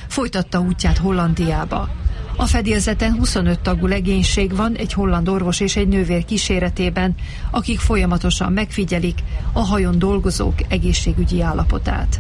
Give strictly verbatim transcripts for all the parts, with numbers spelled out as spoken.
folytatta útját Hollandiába. A fedélzeten huszonöt tagú legénység van, egy holland orvos és egy nővér kíséretében, akik folyamatosan megfigyelik a hajón dolgozók egészségügyi állapotát.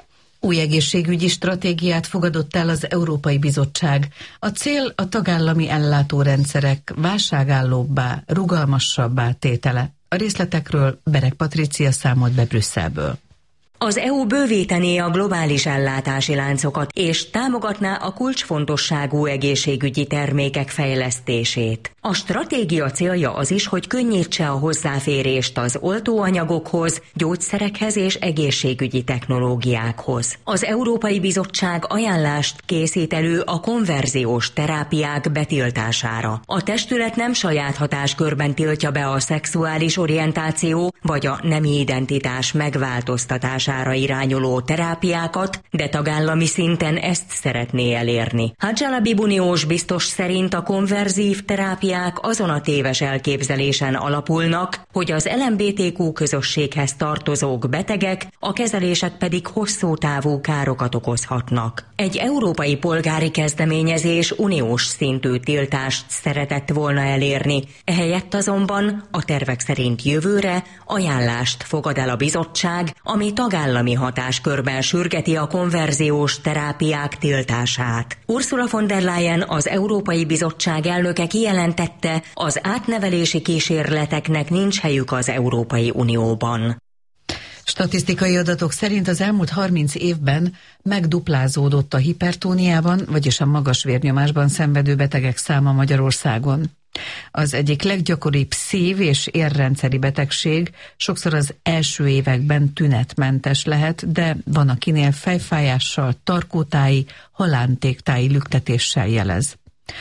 Új egészségügyi stratégiát fogadott el az Európai Bizottság. A cél a tagállami ellátórendszerek válságállóbbá, rugalmasabbá tétele. A részletekről Bereg Patrícia számolt be Brüsszelből. Az é u bővítené a globális ellátási láncokat, és támogatná a kulcsfontosságú egészségügyi termékek fejlesztését. A stratégia célja az is, hogy könnyítse a hozzáférést az oltóanyagokhoz, gyógyszerekhez és egészségügyi technológiákhoz. Az Európai Bizottság ajánlást készít elő a konverziós terápiák betiltására. A testület nem saját hatáskörben tiltja be a szexuális orientáció vagy a nemi identitás megváltoztatására irányuló terápiákat, de tagállami szinten ezt szeretné elérni. Hadjala Buniós biztos szerint a konverzív terápiák azon a téves elképzelésen alapulnak, hogy az el em bé té kú közösséghez tartozók betegek, a kezelések pedig hosszú távú károkat okozhatnak. Egy európai polgári kezdeményezés uniós szintű tiltást szeretett volna elérni, ehelyett azonban a tervek szerint jövőre ajánlást fogad el a bizottság, ami tagállami hatáskörben sürgeti a konverziós terápiák tiltását. Ursula von der Leyen, az Európai Bizottság elnöke kijelentette, az átnevelési kísérleteknek nincs helyük az Európai Unióban. Statisztikai adatok szerint az elmúlt harminc évben megduplázódott a hipertóniában, vagyis a magas vérnyomásban szenvedő betegek száma Magyarországon. Az egyik leggyakoribb szív- és érrendszeri betegség sokszor az első években tünetmentes lehet, de van, akinél fejfájással, tarkótáji, halántéktáji lüktetéssel jelez.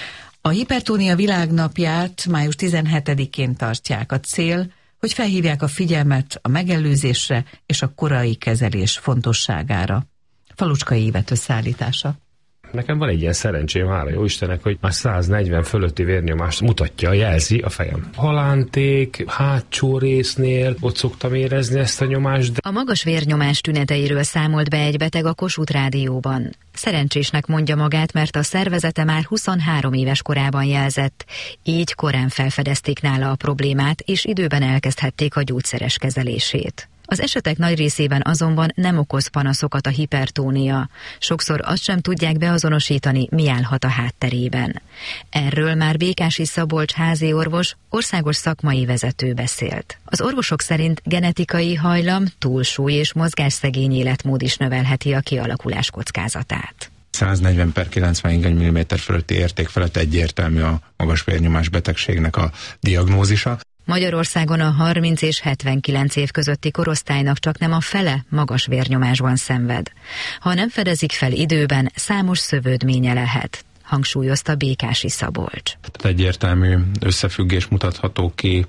A hipertónia világnapját május tizenhetedikén tartják. A cél, hogy felhívják a figyelmet a megelőzésre és a korai kezelés fontosságára. Falucskai Évet összeállítása. Nekem van egy ilyen szerencsém, hála jó Istennek, hogy már száznegyven fölötti vérnyomást mutatja, jelzi a fejem. Halánték, hátsó résznél ott szoktam érezni ezt a nyomást. De... A magas vérnyomás tüneteiről számolt be egy beteg a Kossuth Rádióban. Szerencsésnek mondja magát, mert a szervezete már huszonhárom éves korában jelzett, így korán felfedezték nála a problémát, és időben elkezdhették a gyógyszeres kezelését. Az esetek nagy részében azonban nem okoz panaszokat a hipertónia. Sokszor azt sem tudják beazonosítani, mi állhat a hátterében. Erről már Békási Szabolcs házi orvos, országos szakmai vezető beszélt. Az orvosok szerint genetikai hajlam, túlsúly és mozgásszegény életmód is növelheti a kialakulás kockázatát. száznegyven per kilencven milliméter fölötti érték felett egyértelmű a magas vérnyomás betegségnek a diagnózisa. Magyarországon a harminc és hetvenkilenc év közötti korosztálynak csaknem a fele magas vérnyomásban szenved. Ha nem fedezik fel időben, számos szövődménye lehet, hangsúlyozta Békási Szabolcs. Egyértelmű összefüggés mutatható ki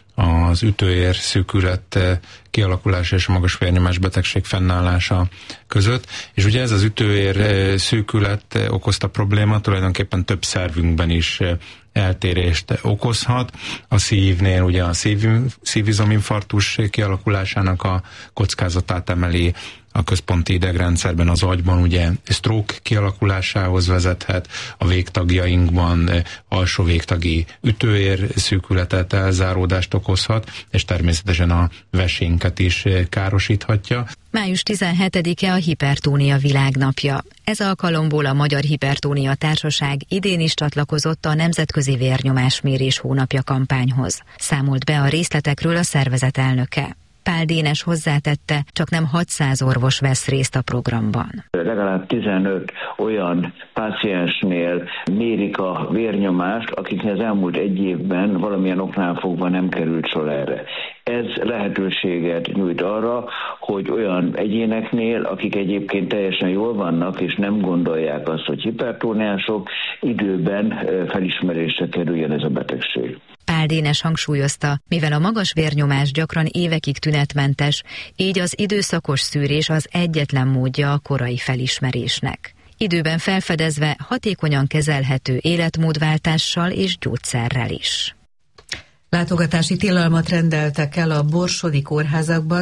az ütőér szűkület kialakulása és a magas vérnyomás betegség fennállása között. És ugye ez az ütőér szűkület okozta probléma tulajdonképpen több szervünkben is eltérést okozhat. A szívnél ugye a szív, szívizominfarktus kialakulásának a kockázatát emeli, a központi idegrendszerben, az agyban ugye stroke kialakulásához vezethet, a végtagjainkban alsó végtagi ütőér szűkületet, elzáródást okozhat, és természetesen a vesénket is károsíthatja. május tizenhetedike a Hipertónia világnapja. Ez alkalomból a Magyar Hipertónia Társaság idén is csatlakozott a Nemzetközi Vérnyomásmérés hónapja kampányhoz. Számolt be a részletekről a szervezet elnöke. Pál Dénes hozzátette, csak nem hatszáz orvos vesz részt a programban. Legalább tizenöt olyan páciensnél mérik a vérnyomást, akiknek az elmúlt egy évben valamilyen oknál fogva nem került sor erre. Ez lehetőséget nyújt arra, hogy olyan egyéneknél, akik egyébként teljesen jól vannak, és nem gondolják azt, hogy hipertóniások, időben felismerésre kerüljen ez a betegség. Pál Dénes hangsúlyozta, mivel a magas vérnyomás gyakran évekig tünetmentes, így az időszakos szűrés az egyetlen módja a korai felismerésnek. Időben felfedezve hatékonyan kezelhető életmódváltással és gyógyszerrel is. Látogatási tilalmat rendeltek el a borsodi kórházakban,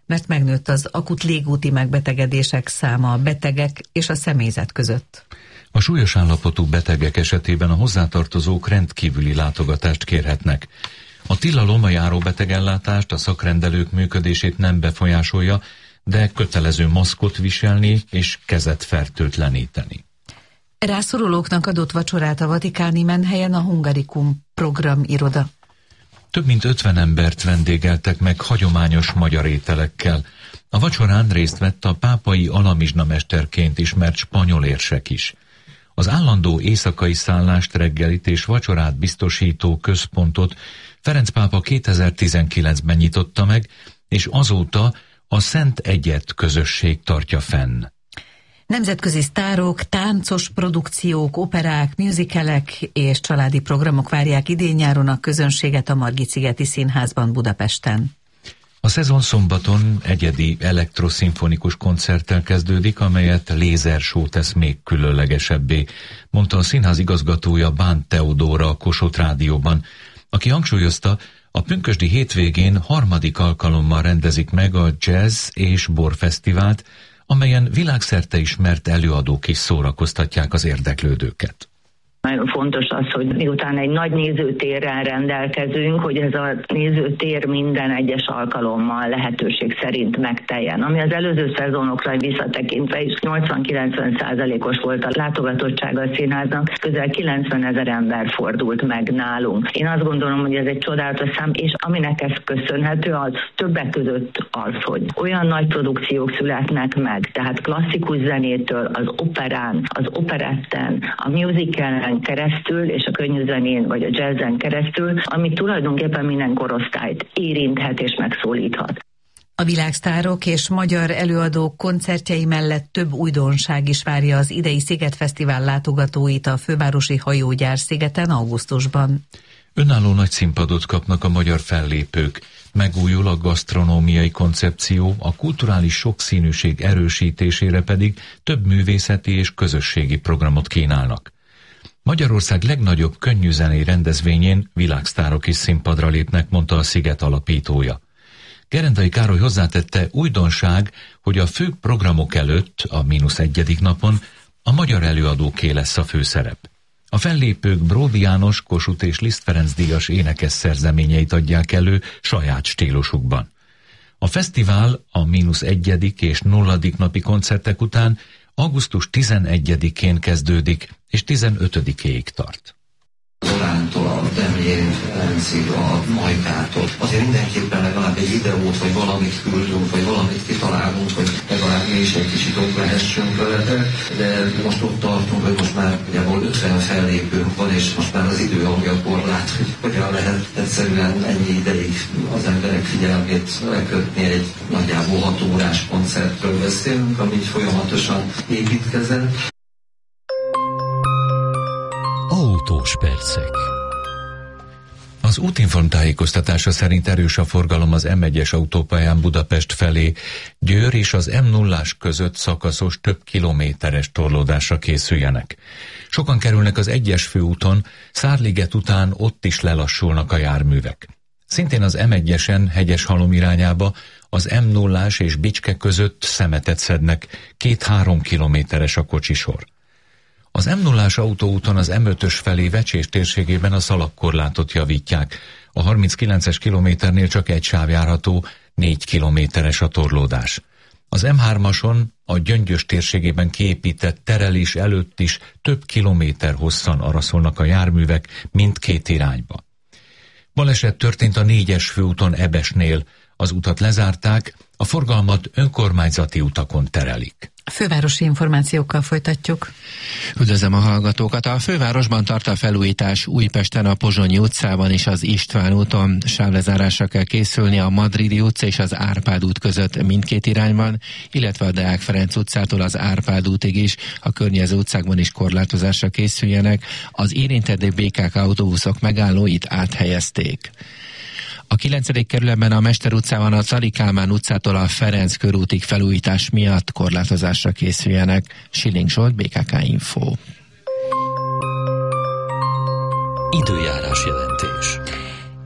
mert megnőtt az akut légúti megbetegedések száma a betegek és a személyzet között. A súlyos állapotú betegek esetében a hozzátartozók rendkívüli látogatást kérhetnek. A tilalom a járóbetegellátást, a szakrendelők működését nem befolyásolja, de kötelező maszkot viselni és kezet fertőtleníteni. Rászorulóknak adott vacsorát a vatikáni menhelyen a Hungarikum programiroda. Több mint ötven embert vendégeltek meg hagyományos magyar ételekkel. A vacsorán részt vett a pápai alamizsna mesterként ismert spanyol érsek is. Az állandó éjszakai szállást, reggelit és vacsorát biztosító központot Ferenc pápa kétezer-tizenkilencben nyitotta meg, és azóta a Szent Egyet közösség tartja fenn. Nemzetközi sztárok, táncos produkciók, operák, musicalek és családi programok várják idén-nyáron a közönséget a Margit-szigeti Színházban Budapesten. A szezon szombaton egyedi elektroszimfonikus koncerttel kezdődik, amelyet lézershow tesz még különlegesebbé, mondta a színház igazgatója Bán Teodóra a Kossuth Rádióban, aki hangsúlyozta, a pünkösdi hétvégén harmadik alkalommal rendezik meg a Jazz és Bor Fesztivált, amelyen világszerte ismert előadók is szórakoztatják az érdeklődőket. Nagyon fontos az, hogy miután egy nagy nézőtérrel rendelkezünk, hogy ez a nézőtér minden egyes alkalommal lehetőség szerint megteljen. Ami az előző szezonokra visszatekintve is nyolcvan-kilencven százalékos volt a látogatottsága a színháznak, közel kilencvenezer ember fordult meg nálunk. Én azt gondolom, hogy ez egy csodálatos szám, és aminek ez köszönhető, az többek között az, hogy olyan nagy produkciók születnek meg, tehát klasszikus zenétől, az operán, az operetten, a musicalen keresztül, és a könnyű zenén vagy a jazzen keresztül, ami tulajdonképpen minden korosztályt érinthet és megszólíthat. A világsztárok és magyar előadók koncertjei mellett több újdonság is várja az idei Szigetfesztivál látogatóit a fővárosi hajógyár szigeten augusztusban. Önálló nagy színpadot kapnak a magyar fellépők, megújul a gasztronómiai koncepció, a kulturális sokszínűség erősítésére pedig több művészeti és közösségi programot kínálnak. Magyarország legnagyobb könnyűzenei rendezvényén világsztárok is színpadra lépnek, mondta a Sziget alapítója. Gerendai Károly hozzátette, újdonság, hogy a fő programok előtt, a mínusz egyedik napon a magyar előadóké lesz a főszerep. A fellépők Bródi János, Kossuth és Liszt Ferenc díjas énekes szerzeményeit adják elő saját stílusukban. A fesztivál a mínusz egyedik és nulladik napi koncertek után augusztus tizenegyedikén kezdődik, és tizenötödikéig tart. Zorántól, a Demjén, Ferencig, a Majkától. Azért mindenképpen legalább egy videót, vagy valamit küldünk, vagy valamit kitalálunk, hogy legalább mi is egy kicsit ott lehessünk veletek, de most ott tartunk, hogy most már ugyebból ötven fellépőnk van, és most már az idő ami a korlát, hogy hogyan lehet egyszerűen ennyi ideig az emberek figyelmét lekötni. Egy nagyjából hat órás koncertről beszélünk, ami folyamatosan építkezett. Autós percek. Az Útinform tájékoztatása szerint erős a forgalom az M egyes autópályán Budapest felé. Győr és az M nullás között szakaszos több kilométeres torlódásra készüljenek. Sokan kerülnek az egyes főúton, Szárliget után ott is lelassulnak a járművek. Szintén az M egyesen Hegyeshalom irányába az M nullás és Bicske között szemetet szednek, két-három kilométeres a kocsisor. Az M nullás autóúton az M ötös felé Vecsés térségében a szalagkorlátot javítják. A harminckilences kilométernél csak egy sáv járható, négy kilométeres a torlódás. Az M hármason a Gyöngyös térségében kiépített terelés előtt is több kilométer hosszan araszolnak a járművek mindkét irányba. Baleset történt a négyes főúton Ebesnél. Az utat lezárták, a forgalmat önkormányzati utakon terelik. Fővárosi információkkal folytatjuk. Üdvözlöm a hallgatókat! A fővárosban tart a felújítás. Újpesten a Pozsonyi utcában és az István úton sávlezárásra kell készülni a Madridi utca és az Árpád út között mindkét irányban, illetve a Deák Ferenc utcától az Árpád útig is, a környező utcákban is korlátozásra készüljenek. Az érintett bé ká ká autóbuszok megállóit áthelyezték. A kilencedik kerületben a Mester utcában a Czary Kálmán utcától a Ferenc körútig felújítás miatt korlátozásra készüljenek. Schilling Zsolt, bé ká ká Info. Időjárás jelentés.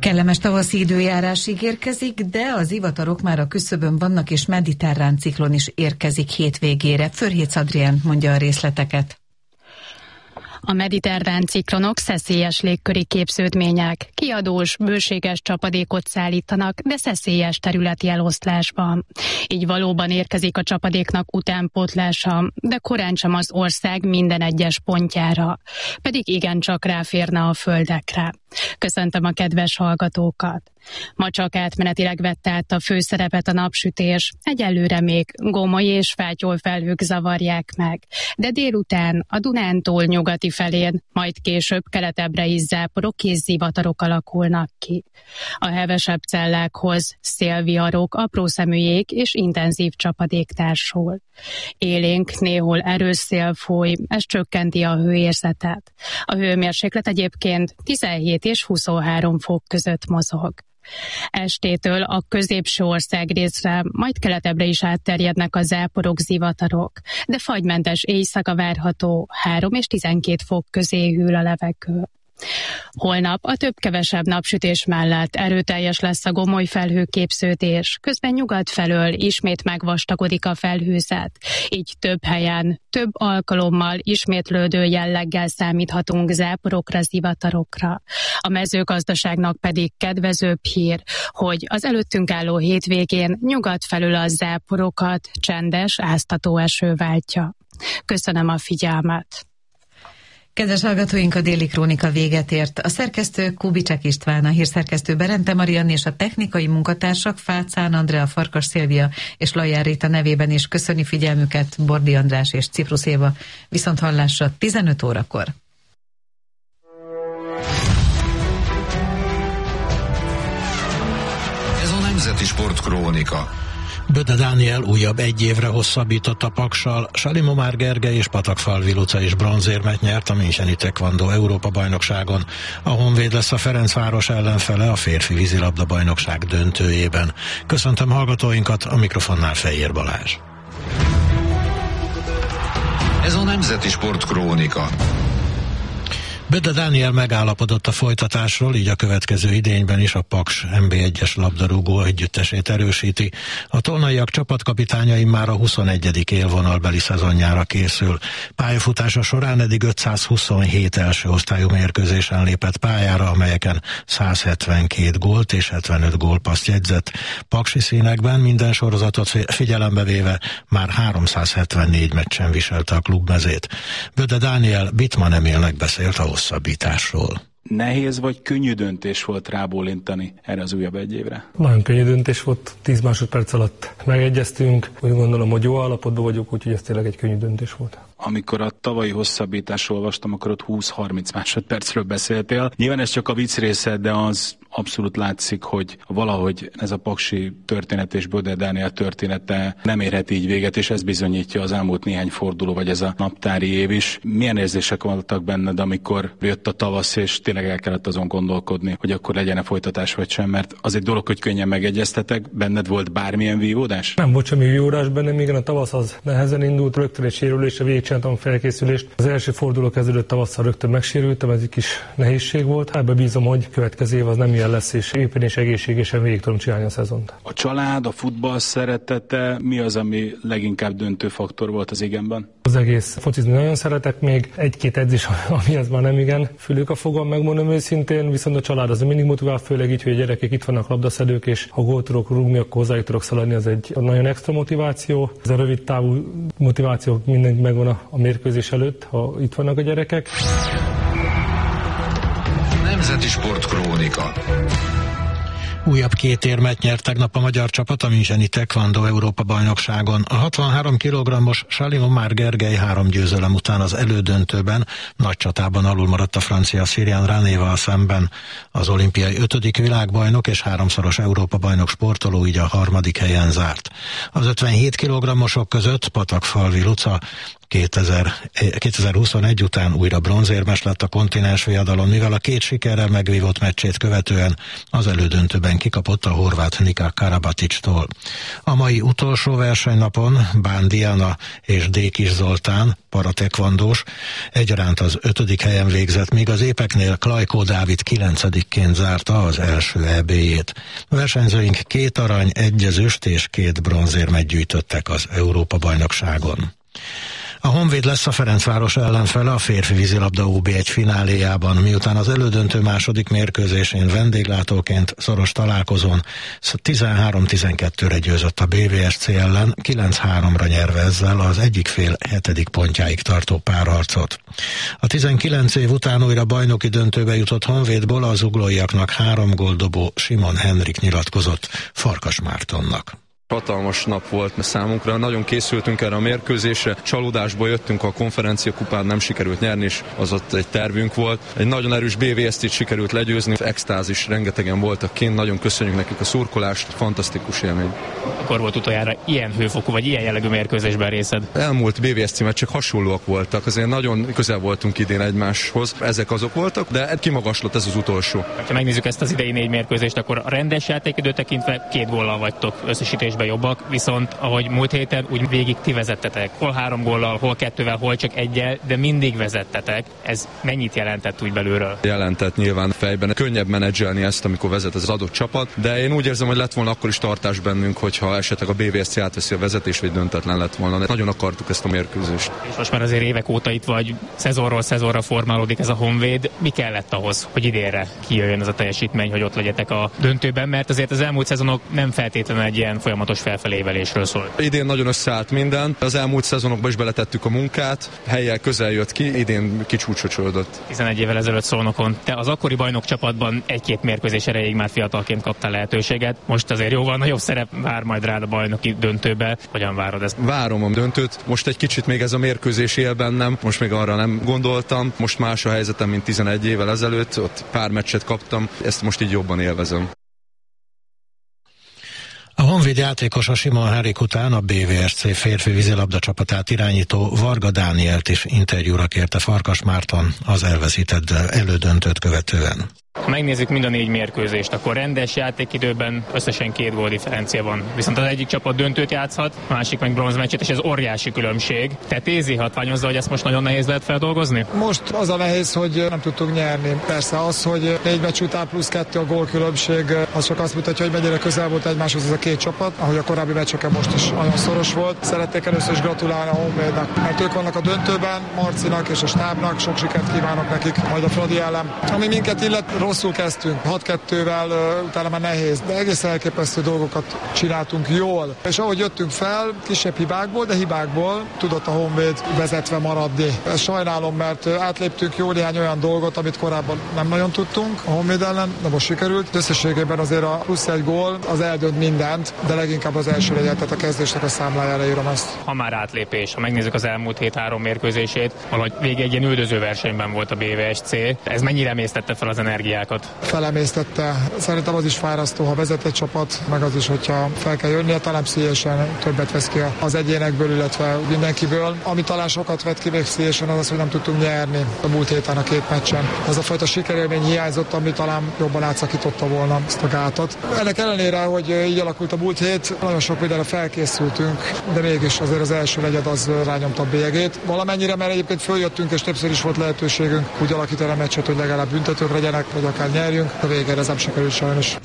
Kellemes tavaszi időjárás ígérkezik, de az ivatarok már a küszöbön vannak, és mediterrán ciklon is érkezik hétvégére. Förhécz Adrián mondja a részleteket. A mediterrán ciklonok szeszélyes légköri képződmények, kiadós, bőséges csapadékot szállítanak, de szeszélyes területi eloszlásban. Így valóban érkezik a csapadéknak utánpótlása, de korán sem az ország minden egyes pontjára, pedig igencsak ráférne a földekre. Köszöntöm a kedves hallgatókat! Ma csak átmenetileg vette át a főszerepet a napsütés, egyelőre még gomoly és fátyol felhők zavarják meg, de délután a Dunántúl nyugati felén, majd később keletebbre is záporok és zivatarok alakulnak ki. A hevesebb cellákhoz szélviharok, apró szeműjég és intenzív csapadék társul. Élénk, néhol erős szél fúj, ez csökkenti a hőérzetet. A hőmérséklet egyébként tizenhét és huszonhárom fok között mozog. Estétől a középső országrészre, majd keletebbre is átterjednek a záporok, zivatarok, de fagymentes éjszaka várható, három és tizenkét fok közé hűl a levegő. Holnap a több-kevesebb napsütés mellett erőteljes lesz a gomoly felhőképződés, közben nyugat felől ismét megvastagodik a felhőzet, így több helyen, több alkalommal ismétlődő jelleggel számíthatunk záporokra, zivatarokra. A mezőgazdaságnak pedig kedvezőbb hír, hogy az előttünk álló hétvégén nyugat felől a záporokat csendes, áztató eső váltja. Köszönöm a figyelmet! Kedves hallgatóink, a Déli Krónika véget ért. A szerkesztő Kubicsek István, a hírszerkesztő Berente Mariann és a technikai munkatársak Fácán Andrea, Farkas Szilvia és Lajár Réta nevében is köszöni figyelmüket Bordi András és Ciprus Éva. Viszont hallásra tizenöt órakor. Ez a Nemzeti Sportkrónika. Böde Dániel újabb egy évre hosszabbított a Paksal, Salimomár Gergely és Patakfalvi Luca is bronzérmet nyert a Müncheni Taekwondo Európa-bajnokságon. A Honvéd lesz a Ferencváros ellenfele a férfi vízilabda-bajnokság döntőjében. Köszöntöm hallgatóinkat, a mikrofonnál Fejér Balázs. Ez a Nemzeti Sportkrónika. Böde Dániel megállapodott a folytatásról, így a következő idényben is a Paks en bé egyes labdarúgó együttesét erősíti. A tolnaiak csapatkapitányai már a huszonegyedik élvonalbeli szezonjára készül. Pályafutása során eddig ötszázhuszonhét első osztályú mérkőzésen lépett pályára, amelyeken százhetvenkét gólt és hetvenöt gólpasszt jegyzett. Paksi színekben minden sorozatot figyelembe véve már háromszázhetvennégy meccsen viselte a klubmezét. Böde Dániel Bittmann Emilnek beszélt a hosszabbításról. Nehéz vagy könnyű döntés volt rábólintani erre az újabb egy évre? Nagyon könnyű döntés volt, tíz másodperc alatt megegyeztünk, úgy gondolom, hogy jó állapotban vagyok, úgyhogy ez tényleg egy könnyű döntés volt. Amikor a tavalyi hosszabbításról olvastam, akkor ott húsz-harminc másodpercről beszéltél. Nyilván ez csak a vicc része, de az abszolút látszik, hogy valahogy ez a paksi történet és Böde Dániel története nem érhet így véget, és ez bizonyítja az elmúlt néhány forduló, vagy ez a naptári év is. Milyen érzések voltak benned, amikor jött a tavasz, és tényleg el kellett azon gondolkodni, hogy akkor legyen-e folytatás vagy sem, mert az egy dolog, hogy könnyen megegyeztetek, benned volt bármilyen vívódás? Nem volt semmi vívódás bennem, igen, a tavasz az nehezen indult, rögtön egy sérülésre végigcsináltam felkészülést. Az első forduló kezdődött tavasszal, rögtön megsérültem, ez egy kis nehézség volt. Ebbe bízom, hogy következő év az nem ilyen lesz, és éppen és egészségesen végig tudom csinálni a szezont. A család, a futball szeretete, mi az, ami leginkább döntő faktor volt az igenben? Az egész focizni nagyon szeretek, még egy-két edzés, ami ez már nem igen fülük a fogam, megmondom őszintén, viszont a család az mindig motivál, főleg így, hogy a gyerekek itt vannak labdaszedők, és ha gólt tudok rúgni, akkor hozzájuk tudok szaladni, az egy nagyon extra motiváció. Ez a rövid távú motiváció mindenki megvan a, a mérkőzés előtt, ha itt vannak a gyerekek. Nemzeti Sportkrónika. Újabb két érmet nyert tegnap a magyar csapat a Müncheni Taekwondo Európa-bajnokságon. A hatvanhárom kilogrammos Salimomár Gergely három győzelem után az elődöntőben nagy csatában alul maradt a francia Sirian Ranéval szemben. Az olimpiai ötödik világbajnok és háromszoros Európa-bajnok sportoló így a harmadik helyen zárt. Az ötvenhét kilogrammosok között Patakfalvi Luca kétezer-huszonegy után újra bronzérmes lett a kontinens viadalon, mivel a két sikerrel megvívott meccsét követően az elődöntőben kikapott a horvát Nika Karabaticstól. A mai utolsó versenynapon Bán Diana és Dékis Zoltán, paratekvandós, egyaránt az ötödik helyen végzett, míg az épeknél Klajkó Dávid kilencedikként zárta az első é bé-jét. Versenyzőink két arany, egy ezüst és két bronzérmet gyűjtöttek az Európa-bajnokságon. A Honvéd lesz a Ferencváros ellenfele a férfi vízilabda ó bé egy fináléjában, miután az elődöntő második mérkőzésén vendéglátóként szoros találkozón tizenhárom tizenkettőre győzött a bé vé es cé ellen, kilenc háromra nyerve ezzel az egyik fél hetedik pontjáig tartó párharcot. A tizenkilenc év után újra bajnoki döntőbe jutott Honvédból az zuglóiaknak három góldobó Simon Henrik nyilatkozott Farkas Mártonnak. Hatalmas nap volt számunkra, nagyon készültünk erre a mérkőzésre, csalódásból jöttünk, a konferenciakupán nem sikerült nyerni, és az ott egy tervünk volt. Egy nagyon erős bé vé es-t sikerült legyőzni, extázis, rengetegen voltak kint, nagyon köszönjük nekik a szurkolást, fantasztikus élmény. Akkor volt utoljára ilyen hőfokú, vagy ilyen jellegű mérkőzésben részed? Elmúlt bé vé es címek csak hasonlóak voltak, azért nagyon közel voltunk idén egymáshoz, ezek azok voltak, de kimagaslott ez az utolsó. Ha megnézzük ezt az idei négy mérkőzést, akkor a rendes játékidőt tekintve két góllal vagytok összesítésben jobbak, viszont ahogy múlt héten, úgy végig ti vezettetek. Hol három góllal, hol kettővel, hol csak egyel, de mindig vezettetek. Ez mennyit jelentett úgy belülről? Jelentett nyilván fejben. Könnyebb menedzselni ezt, amikor vezet az adott csapat, de én úgy érzem, hogy lett volna akkor is tartás bennünk, hogyha esetleg a bé vé es cé átveszi a vezetés, vagy döntetlen lett volna. Nagyon akartuk ezt a mérkőzést. És most már azért évek óta itt vagy, szezonról szezonra formálódik ez a Honvéd. Mi kellett ahhoz, hogy idénre kijöjjön ez a teljesítmény, hogy ott legyetek a döntőben, mert azért az elmúlt szezonok nem feltétlenül egy ilyen folyamatos felfelévelésről szól. Idén nagyon összeállt minden, az elmúlt szezonokban is beletettük a munkát, hellyel közel jött ki, idén kicsúcsosodott. tizenegy évvel ezelőtt Szolnokon te az akkori bajnok csapatban egy-két mérkőzés erejéig már fiatalként kaptál lehetőséget, most azért jóval nagyobb szerep vár majd rád a bajnoki döntőbe. Hogyan várod ezt? Várom a döntőt, most egy kicsit még ez a mérkőzés él bennem, most még arra nem gondoltam, most más a helyzetem, mint tizenegy évvel ezelőtt, ott pár meccset kaptam, ezt most így jobban élvezem. A Honvéd játékosa Simon Henrik után a bé vé es cé férfi vízilabda csapatát irányító Varga Dánielt is interjúra kérte Farkas Márton az elveszített elődöntőt követően. Ha megnézzük mind a négy mérkőzést, akkor rendes játékidőben összesen két gól differencia van. Viszont az egyik csapat döntőt játszhat, a másik meg bronzmeccset, és ez óriási különbség. Te Tézi hatványozza, hogy ezt most nagyon nehéz lehet feldolgozni? Most az a nehéz, hogy nem tudtunk nyerni. Persze az, hogy négy meccs után plusz kettő a gólkülönbség, az csak azt mutatja, hogy mennyire közel volt egymáshoz ez a két csapat, ahogy a korábbi meccseken most is nagyon szoros volt. Szeretnék először is gratulálni a Honvédnak, mert ők vannak a döntőben, Marcinak és a stábnak, sok sikert kívánok nekik, majd a Fradi ellen. Ami minket illet, rosszul kezdtünk, hat kettővel, utána már nehéz, de egészen elképesztő dolgokat csináltunk jól. És ahogy jöttünk fel, kisebb hibákból, de hibákból tudott a Honvéd vezetve maradni. Ezt sajnálom, mert átléptünk jó néhány olyan dolgot, amit korábban nem nagyon tudtunk a Honvéd ellen, de most sikerült. Összességében azért a plusz egy gól az eldönt mindent, de leginkább az első legyen, tehát a kezdésnek a számlájára írom ezt. Ha már átlépés, ha megnézzük az elmúlt hét három mérkőzését, valahogy végig egy ilyen üldöző versenyben volt a bé vé es cé. Ez mennyire emésztette fel az energiákat? Felemésztette. Szerintem az is fárasztó, ha vezet egy csapat, meg az is, hogyha fel kell jönnie, talán pszichésen többet vesz ki az egyénekből, illetve mindenkiből. Ami talán sokat vett ki még pszichésen, az az, hogy nem tudtunk nyerni a múlt héten a két meccsen. Az a fajta sikerélmény hiányzott, ami talán jobban átszakította volna ezt a gátat. Ennek ellenére, hogy így alakult a múlt hét, nagyon sok mindenre felkészültünk, de mégis azért az első negyed az rányomta a bélyegét. Valamennyire, mert egyébként följöttünk, és többször is volt lehetőségünk úgy alakítani a meccset, hogy legalább büntetők legyenek, vagy akár nyerjünk, a végére ez nem sikerült sajnos.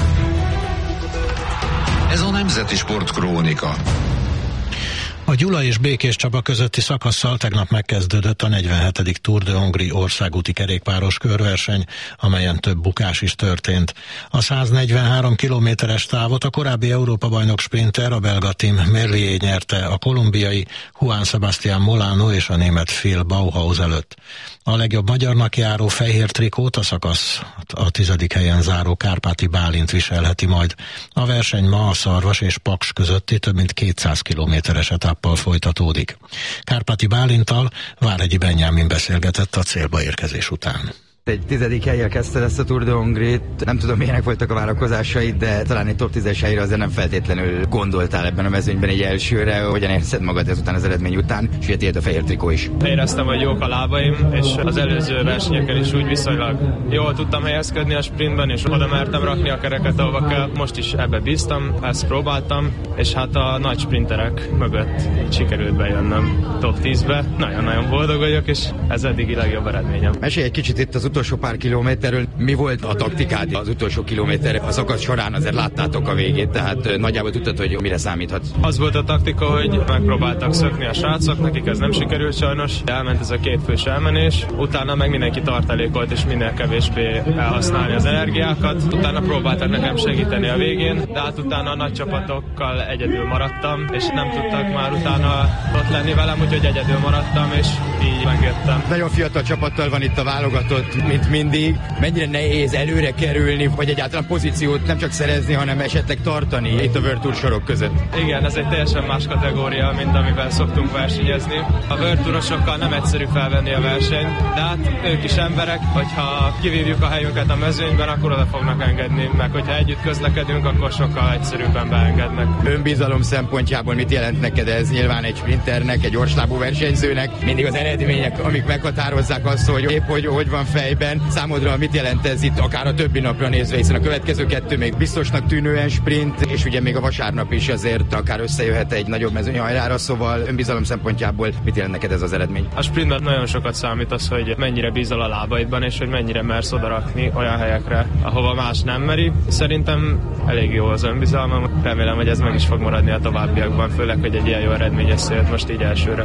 Ez a Nemzeti Sport Krónika. A Gyula és Békés Csaba közötti szakasszal tegnap megkezdődött a negyvenhetedik Tour de Hongrie országúti kerékpáros körverseny, amelyen több bukás is történt. A száznegyvenhárom kilométeres távot a korábbi Európa-bajnok sprinter, a belga Tim Merlier nyerte a kolumbiai Juan Sebastián Molano és a német Phil Bauhaus előtt. A legjobb magyarnak járó fehér trikót a szakasz a tizedik helyen záró Kárpáti Bálint viselheti majd. A verseny ma a Szarvas és Paks közötti több mint kétszáz kilométeres etáppal folytatódik. Kárpáti Bálinttal Várhegyi Benyámin beszélgetett a célba érkezés után. Egy tizedik helyen kezdte ezt a Tour de Hongrie-t. Nem tudom, milyenek voltak a várakozásaid, de talán egy top tízes helyre azért nem feltétlenül gondoltál ebben a mezőnyben egy elsőre. Hogyan érzed magad ezután az eredmény után, és ugye tiéd a fehér trikó is? Éreztem, hogy jók a lábaim, és az előző versenyeken is úgy viszonylag jól tudtam helyezkedni a sprintben, és oda mertem rakni a kereket, ahova kell. Most is ebbe bíztam, ezt próbáltam, és hát a nagy sprinterek mögött sikerült bejönnöm top tízbe. Nagyon-nagyon boldog vagyok, és ez eddigi legjobb eredményem. Mesélj egy kicsit itt az utolsó pár kilométerről. Mi volt a taktikád az utolsó kilométer? A szakasz során azért láttátok a végét, tehát nagyjából tudtad, hogy mire számíthatsz. Az volt a taktika, hogy megpróbáltak szökni a srácok, nekik ez nem sikerült sajnos. Elment ez a két fős elmenés, utána meg mindenki tartalékolt, és minél kevésbé elhasználni az energiákat. Utána próbáltak nekem segíteni a végén, de hát utána a nagy csapatokkal egyedül maradtam, és nem tudtak már utána ott lenni velem, úgyhogy egyedül maradtam, és így megjöttem. Nagyon fiatal csapattal van itt a válogatott, mint mindig. Mennyire nehéz előre kerülni, vagy egyáltalán pozíciót nem csak szerezni, hanem esetleg tartani itt a World Tour sorok között? Igen, ez egy teljesen más kategória, mint amivel szoktunk versenyezni. A World Tourosokkal nem egyszerű felvenni a versenyt, de hát ők is emberek, hogyha kivívjuk a helyünket a mezőnyben, akkor oda fognak engedni, meg hogyha együtt közlekedünk, akkor sokkal egyszerűbben beengednek. Önbizalom szempontjából mit jelent neked ez? Nyilván egy sprinternek, egy gyorslábú versenyzőnek mindig az eredmények, amik meghatározzák azt, hogy épp hogy, hogy van fejben. Számodra mit jelent ez itt akár a többi napra nézve, hiszen a következő kettő még biztosnak tűnően sprint, és ugye még a vasárnap is azért akár összejöhet egy nagyobb mezőnyhajrára, szóval önbizalom szempontjából mit jelent neked ez az eredmény? A sprintben nagyon sokat számít az, hogy mennyire bízol a lábaidban, és hogy mennyire mersz odarakni olyan helyekre, ahova más nem meri. Szerintem elég jó az önbizalmam, remélem, hogy ez meg is fog maradni a továbbiakban, főleg, hogy egy ilyen jó eredmény összejött most így elsőre.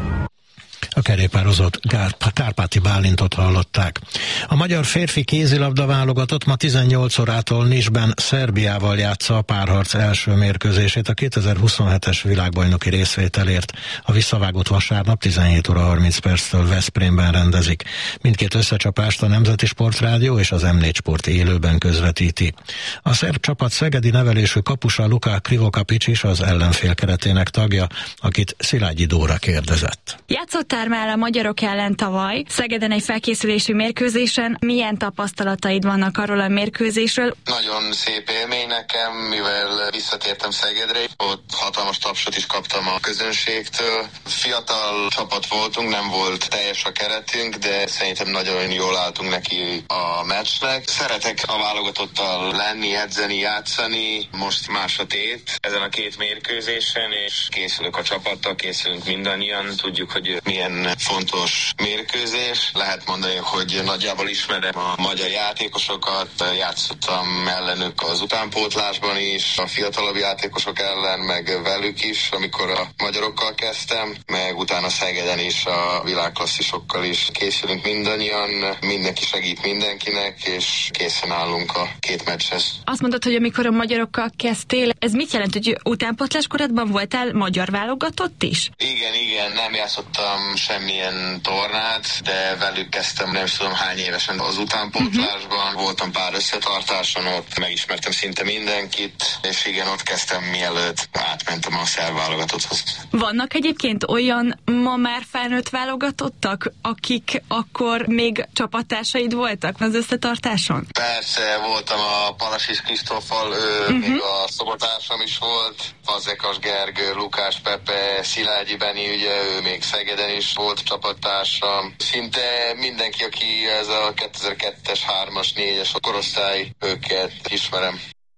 A kerékpározót Kárpáti Bálintot hallották. A magyar férfi kézilabda válogatott ma tizennyolc órától Niszben Szerbiával játsza a párharc első mérkőzését a kétezer-huszonhetes világbajnoki részvételért. A visszavágott vasárnap tizenhét óra harminc perctől Veszprémben rendezik. Mindkét összecsapást a Nemzeti Sportrádió és az em négy Sport élőben közvetíti. A szerb csapat szegedi nevelésű kapusa Luka Krivokapics is az ellenfél keretének tagja, akit Szilágyi Dóra kérdezett. Játszottál már a magyarok ellen tavaly Szegeden egy felkészülési mérkőzésen. Milyen tapasztalataid vannak arról a mérkőzésről? Nagyon szép élmény nekem, mivel visszatértem Szegedre, ott hatalmas tapsot is kaptam a közönségtől. Fiatal csapat voltunk, nem volt teljes a keretünk, de szerintem nagyon jól álltunk neki a meccsnek. Szeretek a válogatottal lenni, edzeni, játszani. Most más a tét ezen a két mérkőzésen, és készülök a csapattal, készülünk mindannyian. Tudjuk, hogy milyen fontos mérkőzés. Lehet mondani, hogy nagyjából ismerem a magyar játékosokat, játszottam ellenük az utánpótlásban is, a fiatalabb játékosok ellen, meg velük is, amikor a magyarokkal kezdtem, meg utána Szegeden is a világklasszisokkal is készülünk mindannyian, mindenki segít mindenkinek, és készen állunk a két meccshez. Azt mondod, hogy amikor a magyarokkal kezdtél, ez mit jelent, hogy utánpótlás korodban voltál magyar válogatott is? Igen, igen, nem játszottam semmilyen tornát, de velük kezdtem nem is tudom hány évesen az utánpótlásban. Uh-huh. Voltam pár összetartáson, ott megismertem szinte mindenkit, és igen, ott kezdtem mielőtt átmentem a szerb válogatotthoz. Vannak egyébként olyan ma már felnőtt válogatottak, akik akkor még csapattársaid voltak az összetartáson? Persze, voltam a Palasis Kristóffal, ő uh-huh. még a szobotársam is volt, Fazekas Gergő, Lukás Pepe, Szilágyi Beni, ugye ő még Szegeden is volt csapattársam. Szinte mindenki, aki ez a kétezer-kettes, hármas, négyes korosztály, őket ismerem.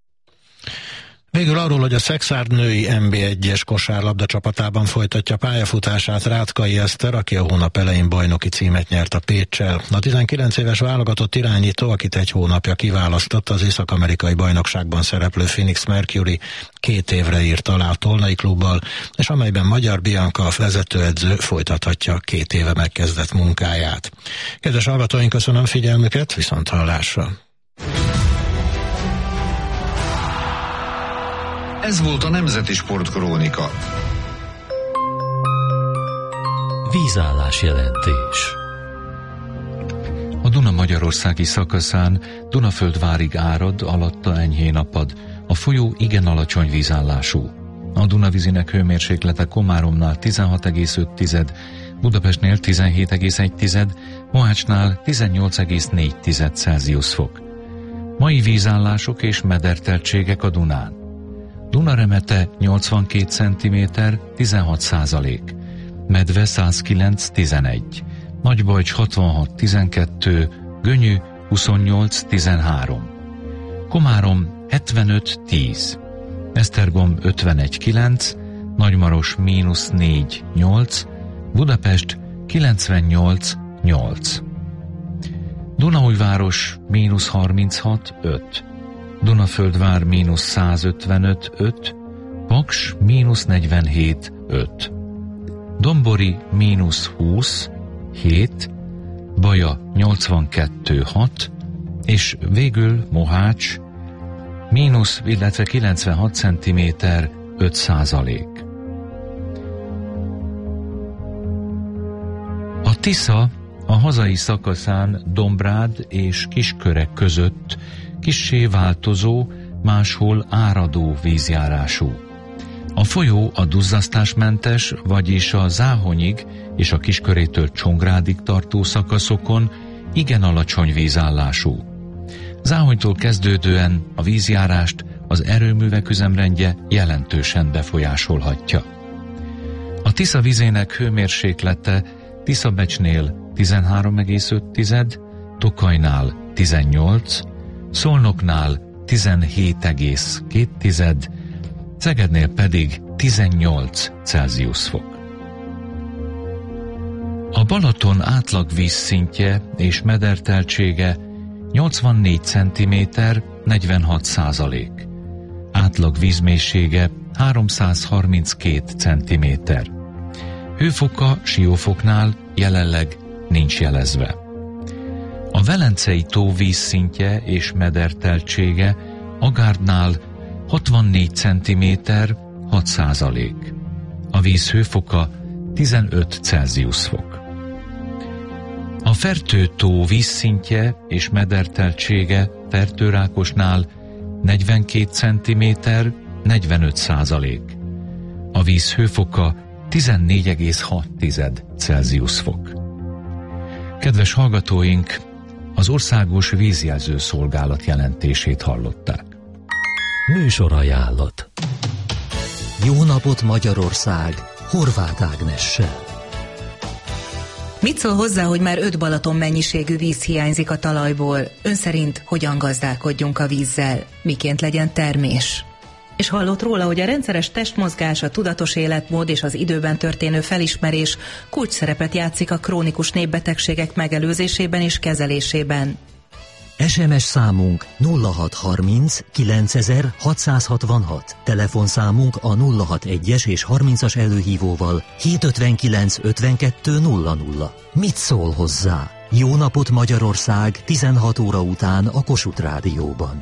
Végül arról, hogy a Szexárd női en bé egyes kosárlabda csapatában folytatja pályafutását Rátkai Eszter, aki a hónap elején bajnoki címet nyert a Péccsel. A tizenkilenc éves válogatott irányító, akit egy hónapja kiválasztott, az észak-amerikai bajnokságban szereplő Phoenix Mercury két évre írt alá a Tolnai klubbal, és amelyben Magyar Bianca vezetőedző folytathatja két éve megkezdett munkáját. Kedves hallgatóink, köszönöm figyelmüket, viszont hallásra! Ez volt a Nemzeti Sportkrónika. Vízállás jelentés. A Duna magyarországi szakaszán Dunaföldvárig árad, alatta enyhén apad, a folyó igen alacsony vízállású. A Dunavízinek hőmérséklete Komáromnál tizenhat egész öt, Budapestnél tizenhét egész egy, Mohácsnál tizennyolc egész négy Celsius fok. Mai vízállások és mederteltségek a Dunán. Dunaremete nyolcvankét centiméter, tizenhat százalék. Medve százkilenc tizenegy. Nagybajcs hatvanhat tizenkettő, Gönyű huszonnyolc tizenhárom. Komárom hetvenöt tíz. Esztergom ötvenegy kilenc, Nagymaros mínusz négy nyolc, Budapest kilencvennyolc nyolc. Dunaújváros mínusz harminchat öt, Dunaföldvár mínusz százötvenöt öt, Paks mínusz negyvenhét öt, Dombori mínusz húsz hét, Baja nyolcvankettő hat, és végül Mohács mínusz, illetve kilencvenhat centiméter öt százalék. A Tisza a hazai szakaszán Dombrád és Kisköreg között kissé változó, máshol áradó vízjárású. A folyó a duzzasztásmentes, vagyis a Záhonyig és a Kiskörétől Csongrádig tartó szakaszokon igen alacsony vízállású. Záhonytól kezdődően a vízjárást az erőművek üzemrendje jelentősen befolyásolhatja. A Tisza vizének hőmérséklete Tiszabecsnél tizenhárom egész öt, Tokajnál tizennyolc, Szolnoknál tizenhét egész két, Szegednél pedig tizennyolc Celsius fok. A Balaton átlag vízszintje és mederteltsége nyolcvannégy centiméter, negyvenhat százalék. Átlag vízmélysége háromszázharminckét centiméter. Hőfoka Siófoknál jelenleg nincs jelezve. A Velencei tó vízszintje és mederteltsége Agárdnál hatvannégy centiméter, hat százalék. A víz hőfoka tizenöt Celsius fok. A Fertő tó vízszintje és mederteltsége Fertőrákosnál negyvenkét centiméter, negyvenöt százalék. A víz hőfoka tizennégy egész hat Celsius fok. Kedves hallgatóink, az Országos Vízjelző Szolgálat jelentését hallották. Műsorajánlat. Jó napot Magyarország, Horváth Ágnessel. Mit szól hozzá, hogy már öt Balaton mennyiségű víz hiányzik a talajból? Ön szerint hogyan gazdálkodjunk a vízzel? Miként legyen termés? És hallott róla, hogy a rendszeres testmozgás, a tudatos életmód és az időben történő felismerés kulcs szerepet játszik a krónikus népbetegségek megelőzésében és kezelésében. es em es számunk nulla hat harminc kilencezer hatszázhatvanhat, telefonszámunk a nulla hat egyes és harmincas előhívóval hétszázötvenkilenc ötvenkettő nulla nulla. Mit szól hozzá? Jó napot Magyarország tizenhat óra után a Kossuth Rádióban.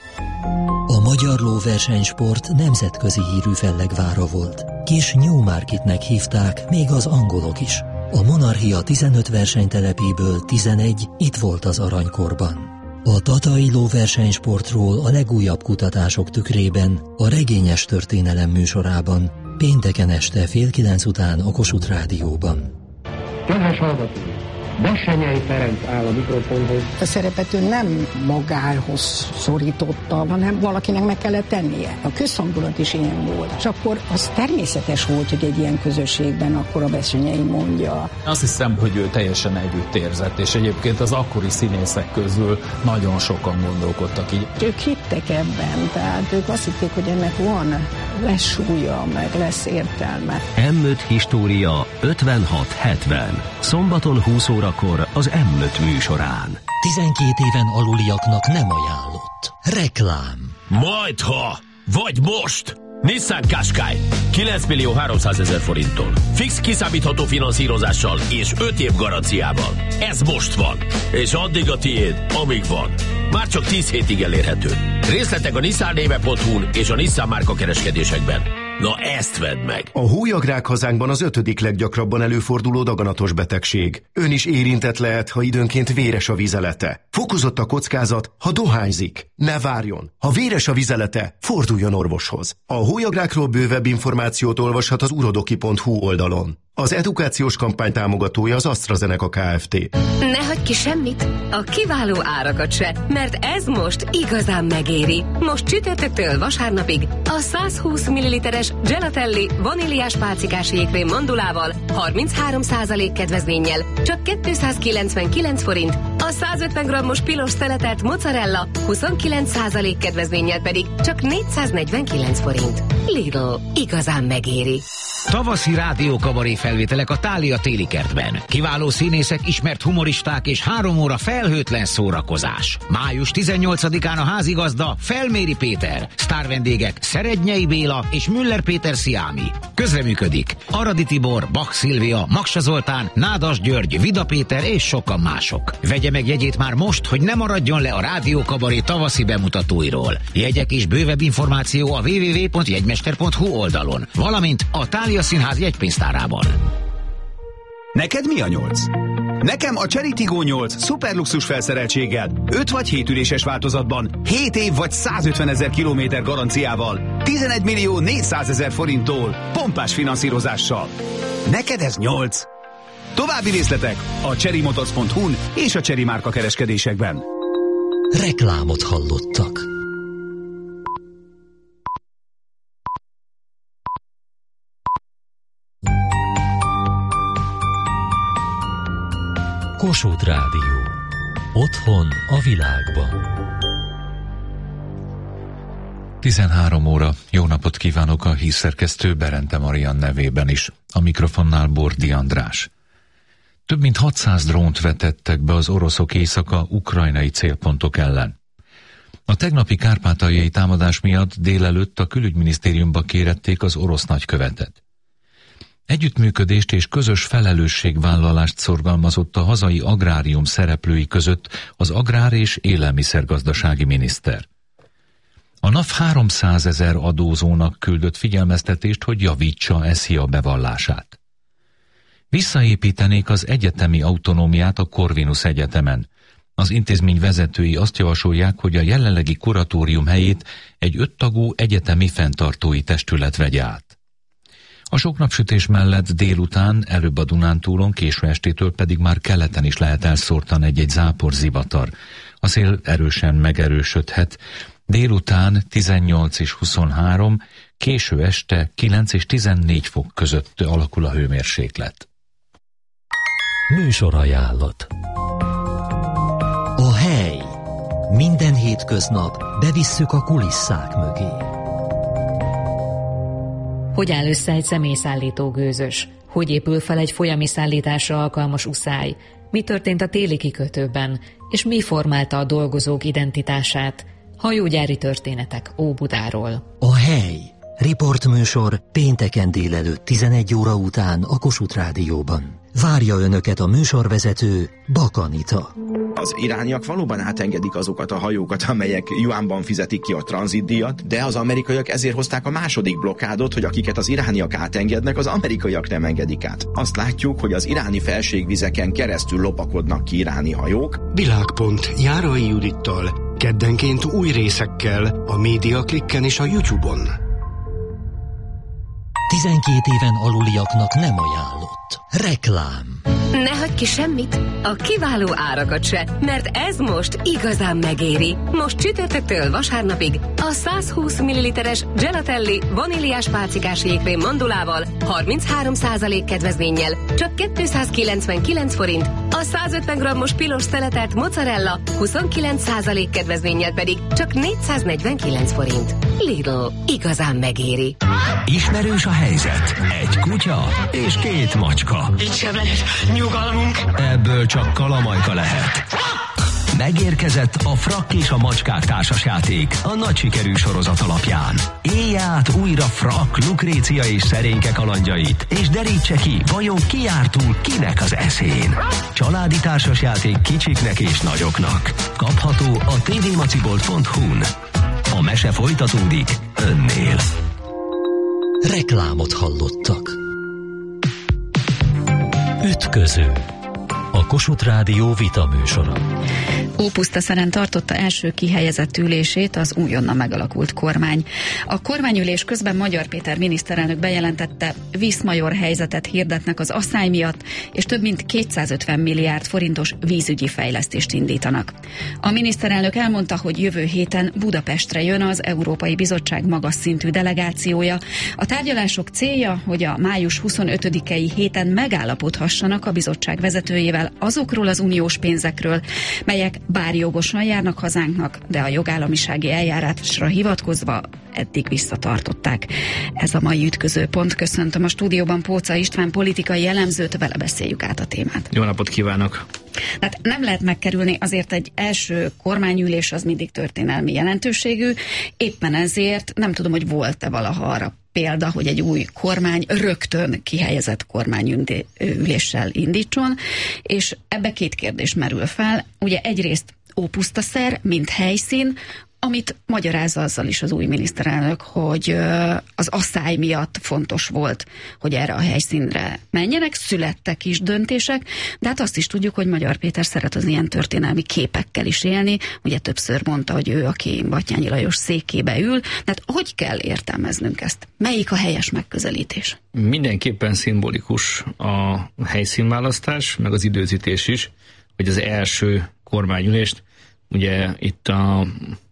A magyar lóversenysport nemzetközi hírű fellegvára volt. Kis Newmarketnek hívták még az angolok is. A Monarchia tizenöt versenytelepéből tizenegy itt volt az aranykorban. A tatai lóversenysportról a legújabb kutatások tükrében a Regényes Történelem műsorában pénteken este fél kilenc után a Kossuth Rádióban. Kedves hallgatók! Bessenyei Ferenc áll a mikrofonhoz. A szerepet ő nem magához szorította, hanem valakinek meg kellett tennie. A közhangulat is ilyen volt. És akkor az természetes volt, hogy egy ilyen közösségben akkor a Bessenyei mondja. Azt hiszem, hogy ő teljesen együtt érzett, és egyébként az akkori színészek közül nagyon sokan gondolkodtak így. Ők hittek ebben, tehát ők azt hitték, hogy ennek van, lesz súlya, meg lesz értelme. em öt História ötvenhat hetven. Szombaton húsz órakor az em öt műsorán. tizenkét éven aluliaknak nem ajánlott. Reklám. Majdha, vagy most! Nissan Qashqai kilenc millió háromszázezer forinttól. Fix kiszámítható finanszírozással és öt év garanciával. Ez most van. És addig a tiéd, amíg van. Már csak tíz hétig elérhető. Részletek a nissan néve pont hu-n és a Nissan márka kereskedésekben. Na ezt vedd meg! A hólyagrák hazánkban az ötödik leggyakrabban előforduló daganatos betegség. Ön is érintett lehet, ha időnként véres a vizelete. Fokozott a kockázat, ha dohányzik. Ne várjon! Ha véres a vizelete, forduljon orvoshoz. A hólyagrákról bővebb információt olvashat az urodoki pont hu oldalon. Az edukációs kampány támogatója az AstraZeneca Kft. Ne hagyj ki semmit, a kiváló árakat se, mert ez most igazán megéri. Most csütörtöktől vasárnapig a száz húsz milliliteres Gelatelli vaníliás pálcikás jégkrém mandulával harminchárom százalék kedvezménnyel csak kétszázkilencvenkilenc forint, a száz ötven grammos pilos szeletelt mozzarella huszonkilenc százalék kedvezménnyel pedig csak négyszáznegyvenkilenc forint. Lidl, igazán megéri. Tavaszi rádiókabaré felvételek a Thália téli kertben. Kiváló színészek, ismert humoristák és három óra felhőtlen szórakozás. május tizennyolcadikán a házigazda Felméri Péter, sztárvendégek Szerednyei Béla és Müller Péter Sziámi. Közreműködik Aradi Tibor, Bach Szilvia, Maksa Zoltán, Nádas György, Vida Péter és sokan mások. Vegye meg jegyét már most, hogy ne maradjon le a rádiókabaré tavaszi bemutatóiról. Jegyek és bővebb információ a double-u double-u double-u pont jegymester pont hu oldalon, valamint a Thália Színház jegypénztárában. Neked mi a nyolc? Nekem a Chery Tiggo nyolc szuperluxus felszereltséggel, öt vagy hét üléses változatban, hét év vagy százötvenezer kilométer garanciával, tizenegy millió négyszázezer forinttól, pompás finanszírozással. Neked ez nyolc? További részletek a cherrymotors pont hu-n és a Chery márka kereskedésekben. Reklámot hallottak. Kossuth Rádió. Otthon a világban. tizenhárom óra. Jó napot kívánok a hírszerkesztő Berente Marian nevében is. A mikrofonnál Bordi András. Több mint hatszáz drónt vetettek be az oroszok éjszaka ukrajnai célpontok ellen. A tegnapi kárpátaljai támadás miatt délelőtt a külügyminisztériumba kérették az orosz nagykövetet. Együttműködést és közös felelősségvállalást szorgalmazott a hazai agrárium szereplői között az agrár- és élelmiszergazdasági miniszter. A NAV háromszázezer adózónak küldött figyelmeztetést, hogy javítsa e szia bevallását. Visszaépítenék az egyetemi autonómiát a Corvinus Egyetemen. Az intézmény vezetői azt javasolják, hogy a jelenlegi kuratórium helyét egy öttagú egyetemi fenntartói testület vegye át. A sok napsütés mellett délután, előbb a Dunántúlon, késő estétől pedig már keleten is lehet elszórtan egy-egy záporzivatar. A szél erősen megerősödhet. Délután tizennyolc és huszonhárom, késő este kilenc és tizennégy fok között alakul a hőmérséklet. Műsorajánlat. A hely. Minden hétköznap bevisszük a kulisszák mögé. Hogy áll össze egy személyszállító gőzös? Hogy épül fel egy folyami szállításra alkalmas uszály? Mi történt a téli kikötőben? És mi formálta a dolgozók identitását? Hajógyári történetek Óbudáról. A hely. Riportműsor pénteken délelőtt tizenegy óra után a Kossuth Rádióban. Várja Önöket a műsorvezető Bak Anita. Az irániak valóban átengedik azokat a hajókat, amelyek juánban fizetik ki a tranzitdíjat, de az amerikaiak ezért hozták a második blokkádot, hogy akiket az irániak átengednek, az amerikaiak nem engedik át. Azt látjuk, hogy az iráni felségvizeken keresztül lopakodnak ki iráni hajók. Világpont Járai Judittal, keddenként új részekkel a Média Klikken és a YouTube-on. tizenkét éven aluliaknak nem ajánlott. Reklám. Ne hagyj ki semmit, a kiváló árakat se, mert ez most igazán megéri. Most csütörtöktől vasárnapig a száz húsz milliliteres Gelatelli vaníliás pálcikás jégkrém mandulával harminchárom százalék kedvezménnyel csak kétszázkilencvenkilenc forint, a száz ötven grammos pilos szeletelt mozzarella huszonkilenc százalék kedvezménnyel pedig csak négyszáznegyvenkilenc forint. Lidl, igazán megéri. Ismerős a helyzet. Egy kutya és két macska. Itt sem lehet nyugalmunk. Ebből csak kalamajka lehet. Megérkezett a Frakk és a macskák társasjáték a nagy sikerű sorozat alapján. Élje át újra Frakk, Lukrécia és Szerénke kalandjait, és derítse ki, vajon ki jár túl kinek az eszén. Családi társasjáték kicsiknek és nagyoknak. Kapható a tvmacibolt pont hu-n. A mese folytatódik önnél. Reklámot hallottak. Ütköző. a Kossuth Rádió vita műsora. Ópusztaszeren tartotta első kihelyezett ülését az újonnan megalakult kormány. A kormányülés közben Magyar Péter miniszterelnök bejelentette, Viszmajor helyzetet hirdetnek az asszály miatt, és több mint kétszázötven milliárd forintos vízügyi fejlesztést indítanak. A miniszterelnök elmondta, hogy jövő héten Budapestre jön az Európai Bizottság magas szintű delegációja. A tárgyalások célja, hogy a május huszonötödikei héten megállapodhassanak a bizottság vezetőjével azokról az uniós pénzekről, melyek bár jogosan járnak hazánknak, de a jogállamisági eljárásra hivatkozva eddig visszatartották. Ez a mai ütközőpont. Köszöntöm a stúdióban Póca István politikai elemzőt, vele beszéljük át a témát. Jó napot kívánok! Hát nem lehet megkerülni, azért egy első kormányülés az mindig történelmi jelentőségű, éppen ezért nem tudom, hogy volt-e valaha arra példa, hogy egy új kormány rögtön kihelyezett kormányüléssel indítson, és ebbe két kérdés merül fel. Ugye egyrészt Ópusztaszer, mint helyszín, amit magyarázza azzal is az új miniszterelnök, hogy az asszály miatt fontos volt, hogy erre a helyszínre menjenek, születtek is döntések, de hát azt is tudjuk, hogy Magyar Péter szeret az ilyen történelmi képekkel is élni, ugye többször mondta, hogy ő, aki Batthyány Lajos székébe ül, tehát hogy kell értelmeznünk ezt? Melyik a helyes megközelítés? Mindenképpen szimbolikus a helyszínválasztás, meg az időzítés is, hogy az első kormányülést, ugye itt a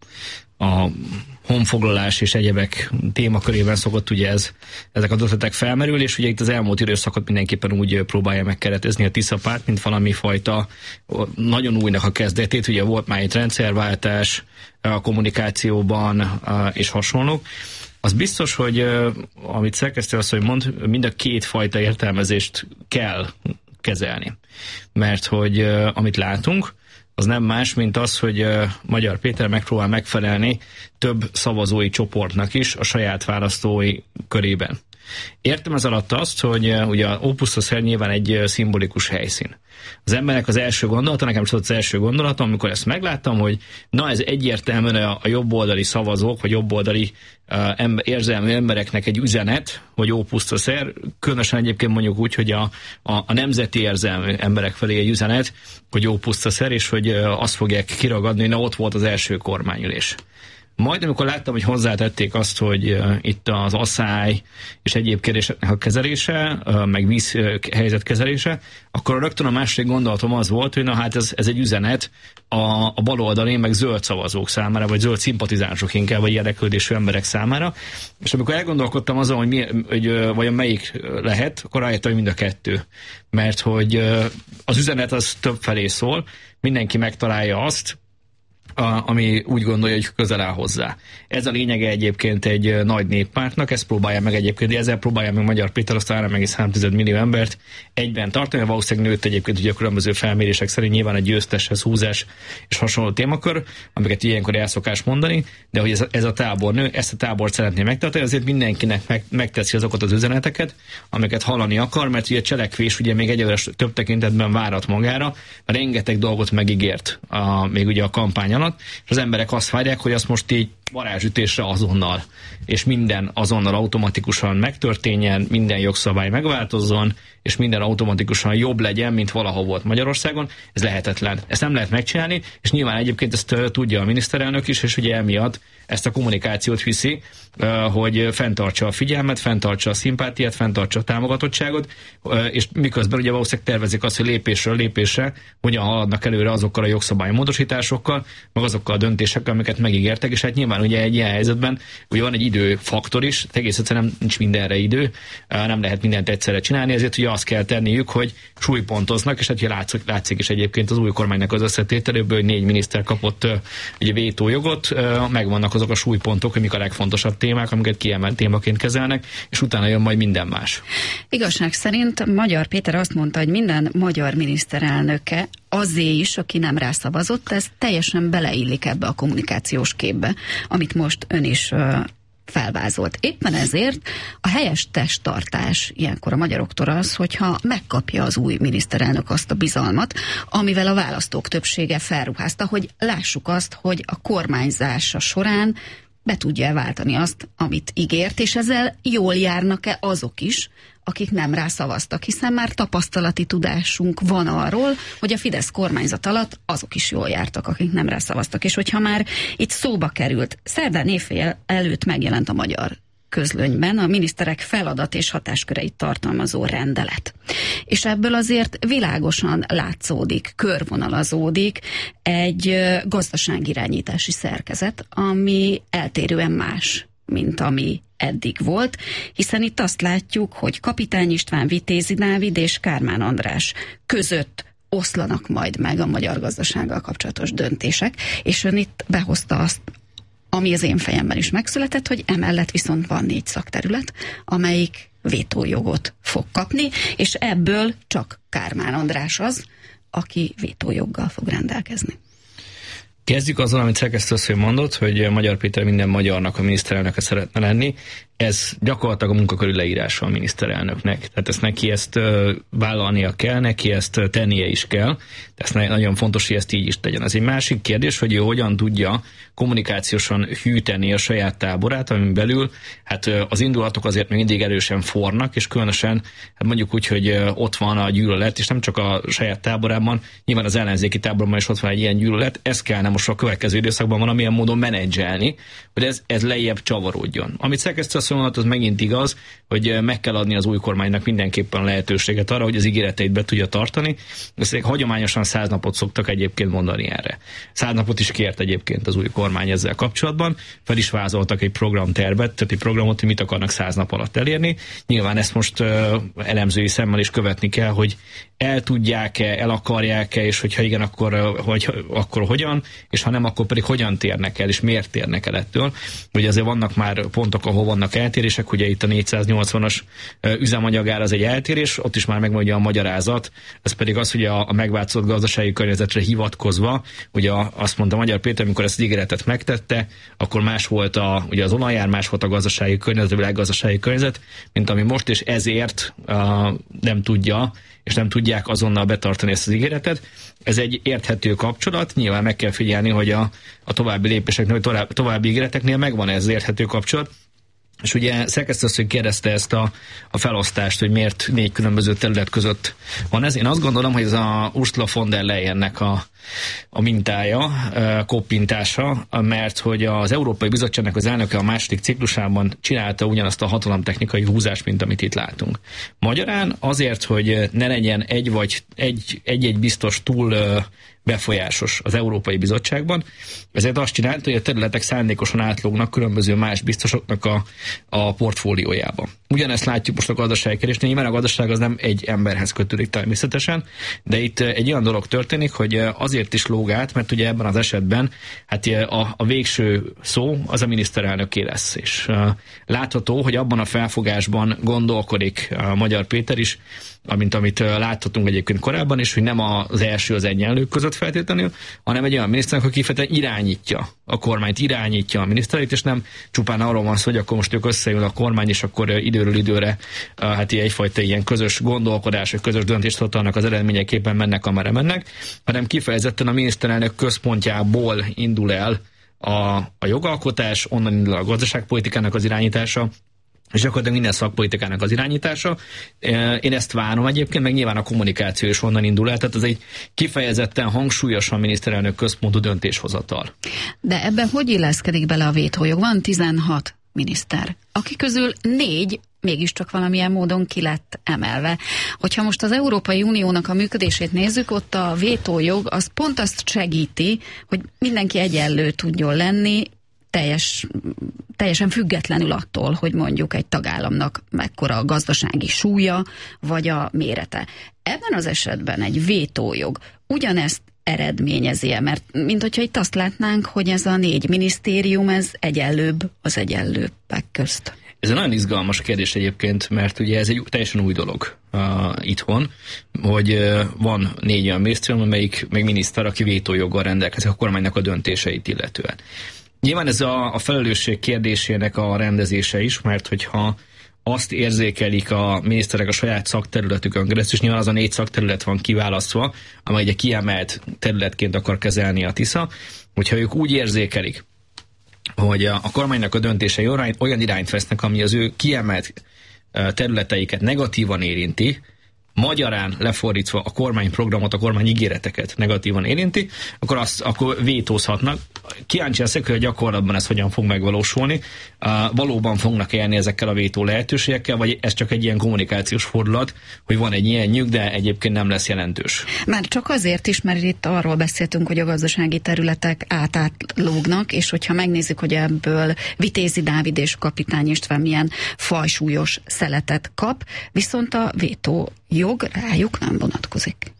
a honfoglalás és egyebek témakörében szokott ugye ez, ezek a ötletek felmerül, és ugye itt az elmúlt időszakot mindenképpen úgy próbálja megkeretezni a Tisza párt, mint valami fajta nagyon újnak a kezdetét, ugye volt már egy rendszerváltás a kommunikációban és hasonlók. Az biztos, hogy amit szerkesztő asszony mond, mind a két fajta értelmezést kell kezelni. Mert hogy amit látunk, az nem más, mint az, hogy Magyar Péter megpróbál megfelelni több szavazói csoportnak is a saját választói körében. Értem ez alatt azt, hogy ugye a Ópusztaszer nyilván egy szimbolikus helyszín. Az embernek az első gondolata, nekem is az első gondolatom, amikor ezt megláttam, hogy na ez egyértelműen a, a jobboldali szavazók, vagy jobboldali uh, ember, érzelmű embereknek egy üzenet, hogy Ópusztaszer, különösen egyébként mondjuk úgy, hogy a, a, a nemzeti érzelmű emberek felé egy üzenet, hogy Ópusztaszer, és hogy uh, azt fogják kiragadni, hogy na ott volt az első kormányülés. Majd amikor láttam, hogy hozzátették azt, hogy uh, itt az asszály és egyéb kérdéseknek a kezelése, uh, meg vízhelyzet kezelése, akkor rögtön a második gondolatom az volt, hogy na hát ez, ez egy üzenet a, a baloldali, meg zöld szavazók számára, vagy zöld szimpatizánsok inkább, vagy érdeklődésű emberek számára. És amikor elgondolkodtam azon, hogy, mi, hogy uh, vajon melyik lehet, akkor rájöttem, hogy mind a kettő. Mert hogy uh, az üzenet az több felé szól, mindenki megtalálja azt, A, ami úgy gondolja, hogy közel áll hozzá. Ez a lényege egyébként egy nagy néppártnak, ezt próbálja meg egyébként, ezzel próbálja meg Magyar Péter azt három egész három millió embert egyben tartani, valószínűleg nőtt egyébként ugye a különböző felmérések szerint nyilván egy győzteshez húzás és hasonló témakör, amiket ilyenkor el szokás mondani, de hogy ez a, ez a tábor nő, ezt a tábort szeretné megtartani, azért mindenkinek meg, megteszi azokat az üzeneteket, amiket hallani akar, mert ugye a cselekvés ugye még egyelőre több tekintetben várat magára, rengeteg dolgot megígért a, még ugye a kampány alatt, és az emberek azt várják, hogy azt most így varázsütésre azonnal, és minden azonnal automatikusan megtörténjen, minden jogszabály megváltozzon, és minden automatikusan jobb legyen, mint valaha volt Magyarországon. Ez lehetetlen. Ezt nem lehet megcsinálni, és nyilván egyébként ezt tudja a miniszterelnök is, és ugye emiatt ezt a kommunikációt viszi, hogy fenntartsa a figyelmet, fenntartsa a szimpátiát, fenntartsa a támogatottságot, és miközben ugye valószínűleg tervezik azt, hogy lépésről lépésre hogyan haladnak előre azokkal a jogszabálymódosításokkal, meg azokkal a döntésekkel, amiket megígértek, és hát nyilván ugye egy ilyen helyzetben ugye van egy időfaktor is, egész egyszerűen nem, nincs mindenre idő, nem lehet mindent egyszerre csinálni, ezért ugye azt kell tenniük, hogy súlypontoznak, és hát ugye látszik, látszik is egyébként az új kormánynak az összetételéből, hogy négy miniszter kapott ugye vétójogot, megvannak azok a súlypontok, hogy mik a legfontosabb témák, amiket kiemelt témaként kezelnek, és utána jön majd minden más. Igazság szerint Magyar Péter azt mondta, hogy minden magyar miniszterelnöke azé is, aki nem rászavazott, ez teljesen beleillik ebbe a kommunikációs képbe, amit most ön is uh, felvázolt. Éppen ezért a helyes testtartás ilyenkor a magyaroktól az, hogyha megkapja az új miniszterelnök azt a bizalmat, amivel a választók többsége felruházta, hogy lássuk azt, hogy a kormányzása során be tudja váltani azt, amit ígért, és ezzel jól járnak-e azok is, akik nem rá szavaztak, hiszen már tapasztalati tudásunk van arról, hogy a Fidesz kormányzat alatt azok is jól jártak, akik nem rá szavaztak. És hogyha már itt szóba került, szerdán évfél előtt megjelent a magyar közlönyben a miniszterek feladat és hatásköreit tartalmazó rendelet. És ebből azért világosan látszódik, körvonalazódik egy gazdaságirányítási szerkezet, ami eltérően más, mint ami eddig volt, hiszen itt azt látjuk, hogy Kapitány István, Vitézi Dávid és Kármán András között oszlanak majd meg a magyar gazdasággal kapcsolatos döntések, és ön itt behozta azt, ami az én fejemben is megszületett, hogy emellett viszont van négy szakterület, amelyik vétójogot fog kapni, és ebből csak Kármán András az, aki vétójoggal fog rendelkezni. Kezdjük azzal, amit szerkesztő asszony mondott, hogy Magyar Péter minden magyarnak a miniszterelnöke szeretne lenni. Ez gyakorlatilag a munkaköri leírása a miniszterelnöknek. Tehát ezt neki ezt uh, vállalnia kell, neki ezt uh, tennie is kell. Ez nagyon fontos, hogy ezt így is tegyen. Ez egy másik kérdés, hogy ő hogyan tudja kommunikációsan hűteni a saját táborát, amin belül hát uh, az indulatok azért még mindig erősen fornak, és különösen hát mondjuk úgy, hogy uh, ott van a gyűlölet, és nem csak a saját táborában, nyilván az ellenzéki táborban is ott van egy ilyen gyűlölet, ez kellene most a következő időszakban valamilyen módon menedzselni, hogy ez, ez lejjebb csavarodjon. Amit szerkesztő asszony mondott, az megint igaz, hogy meg kell adni az új kormánynak mindenképpen a lehetőséget arra, hogy az ígéreteit be tudja tartani. Ezt hagyományosan száz napot szoktak egyébként mondani erre. Száz napot is kért egyébként az új kormány ezzel kapcsolatban. Fel is vázoltak egy programtervet, tehát egy programot, hogy mit akarnak száz nap alatt elérni. Nyilván ezt most uh, elemzői szemmel is követni kell, hogy el tudják-e, el akarják-e, és hogyha igen, akkor, hogy, akkor hogyan, és ha nem, akkor pedig hogyan térnek el, és miért térnek el ettől. Ugye azért vannak már pontok, ahol vannak eltérések, ugye itt a négyszáznyolcvanas üzemanyagár az egy eltérés, ott is már megmondja a magyarázat, ez pedig az, hogy a, a megváltozott gazdasági környezetre hivatkozva, ugye azt mondta Magyar Péter, amikor ezt az ígéretet megtette, akkor más volt a, ugye az olajár, más volt a gazdasági környezet, a világgazdasági környezet, mint ami most, és ezért uh, nem tudja, és nem tudják azonnal betartani ezt az ígéretet. Ez egy érthető kapcsolat, nyilván meg kell figyelni, hogy a, a további lépéseknél, vagy további, további ígéreteknél megvan ez az érthető kapcsolat. És ugye szerkesztő asszony kérdezte ezt a, a felosztást, hogy miért négy különböző terület között van ez. Én azt gondolom, hogy ez a Ursula von der Leyennek a, a mintája, a koppintása, mert hogy az Európai Bizottságnak az elnöke a második ciklusában csinálta ugyanazt a hatalomtechnikai húzást, mint amit itt látunk. Magyarán azért, hogy ne legyen egy vagy egy-egy biztos túl befolyásos az Európai Bizottságban. Ezért azt csinálta, hogy a területek szándékosan átlógnak különböző más biztosoknak a, a portfóliójába. Ugyanezt látjuk most a gazdasági kérdésnél, nyilván a gazdaság az nem egy emberhez kötődik természetesen, de itt egy olyan dolog történik, hogy azért is lóg át, mert ugye ebben az esetben hát a, a végső szó az a miniszterelnöké lesz. És uh, látható, hogy abban a felfogásban gondolkodik a Magyar Péter is, amint amit láthatunk egyébként korábban is, hogy nem az első az egyenlők között feltétlenül, hanem egy olyan miniszternek, aki kifejezetten irányítja a kormányt, irányítja a miniszterét, és nem csupán arról van szó, hogy akkor most ők összejön a kormány, és akkor időről időre hát egyfajta ilyen közös gondolkodás, vagy közös döntéshozatalnak az eredményeképpen mennek, amerre mennek, hanem kifejezetten a miniszterelnök központjából indul el a, a jogalkotás, onnan indul a gazdaságpolitikának az irányítása, és gyakorlatilag minden szakpolitikának az irányítása. Én ezt várom egyébként, meg nyilván a kommunikáció is onnan indul el, tehát ez egy kifejezetten hangsúlyosan miniszterelnök központú döntéshozatal. De ebben hogy illeszkedik bele a vétójog? Van tizenhat miniszter, aki közül négy mégiscsak valamilyen módon ki lett emelve. Hogyha most az Európai Uniónak a működését nézzük, ott a vétójog az pont azt segíti, hogy mindenki egyenlő tudjon lenni, teljes, teljesen függetlenül attól, hogy mondjuk egy tagállamnak mekkora a gazdasági súlya, vagy a mérete. Ebben az esetben egy vétójog ugyanezt eredményezi-e? Mert mint hogyha itt azt látnánk, hogy ez a négy minisztérium, ez egyenlőbb az egyenlőbbek közt. Ez egy nagyon izgalmas kérdés egyébként, mert ugye ez egy teljesen új dolog uh, itthon, hogy uh, van négy olyan minisztérium, amelyik meg miniszter, aki vétójoggal rendelkezik a kormánynak a döntéseit illetően. Nyilván ez a, a felelősség kérdésének a rendezése is, mert hogyha azt érzékelik a miniszterek a saját szakterületükön keresztül, és nyilván az a négy szakterület van kiválasztva, amely egy kiemelt területként akar kezelni a Tisza, hogyha ők úgy érzékelik, hogy a, a kormánynak a döntései olyan, olyan irányt vesznek, ami az ő kiemelt területeiket negatívan érinti, magyarán lefordítva a kormányprogramot, a kormány ígéreteket negatívan érinti, akkor azt akkor vétózhatnak. Kíváncsi leszek, hogy a gyakorlatban ez hogyan fog megvalósulni. Uh, valóban fognak élni ezekkel a vétó lehetőségekkel, vagy ez csak egy ilyen kommunikációs fordulat, hogy van egy ilyen nyug, de egyébként nem lesz jelentős. Már csak azért is, mert itt arról beszéltünk, hogy a gazdasági területek átátlógnak, és hogyha megnézzük, hogy ebből Vitézi Dávid és Kapitány István milyen fajsúlyos szeletet kap, viszont a vétó jog rájuk nem vonatkozik.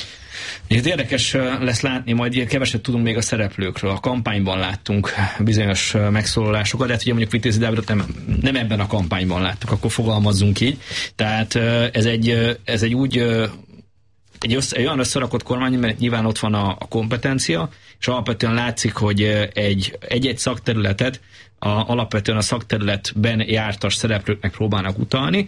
Ez érdekes lesz látni, majd keveset tudunk még a szereplőkről. A kampányban láttunk bizonyos megszólalásokat, de hát ugye mondjuk Vitézi Dávidot nem, nem ebben a kampányban láttuk, akkor fogalmazzunk így. Tehát ez egy, ez egy úgy egy, össze, egy olyan összerakott kormány, mert nyilván ott van a, a kompetencia, és alapvetően látszik, hogy egy, egy-egy szakterületet a, alapvetően a szakterületben jártas szereplőknek próbálnak utalni,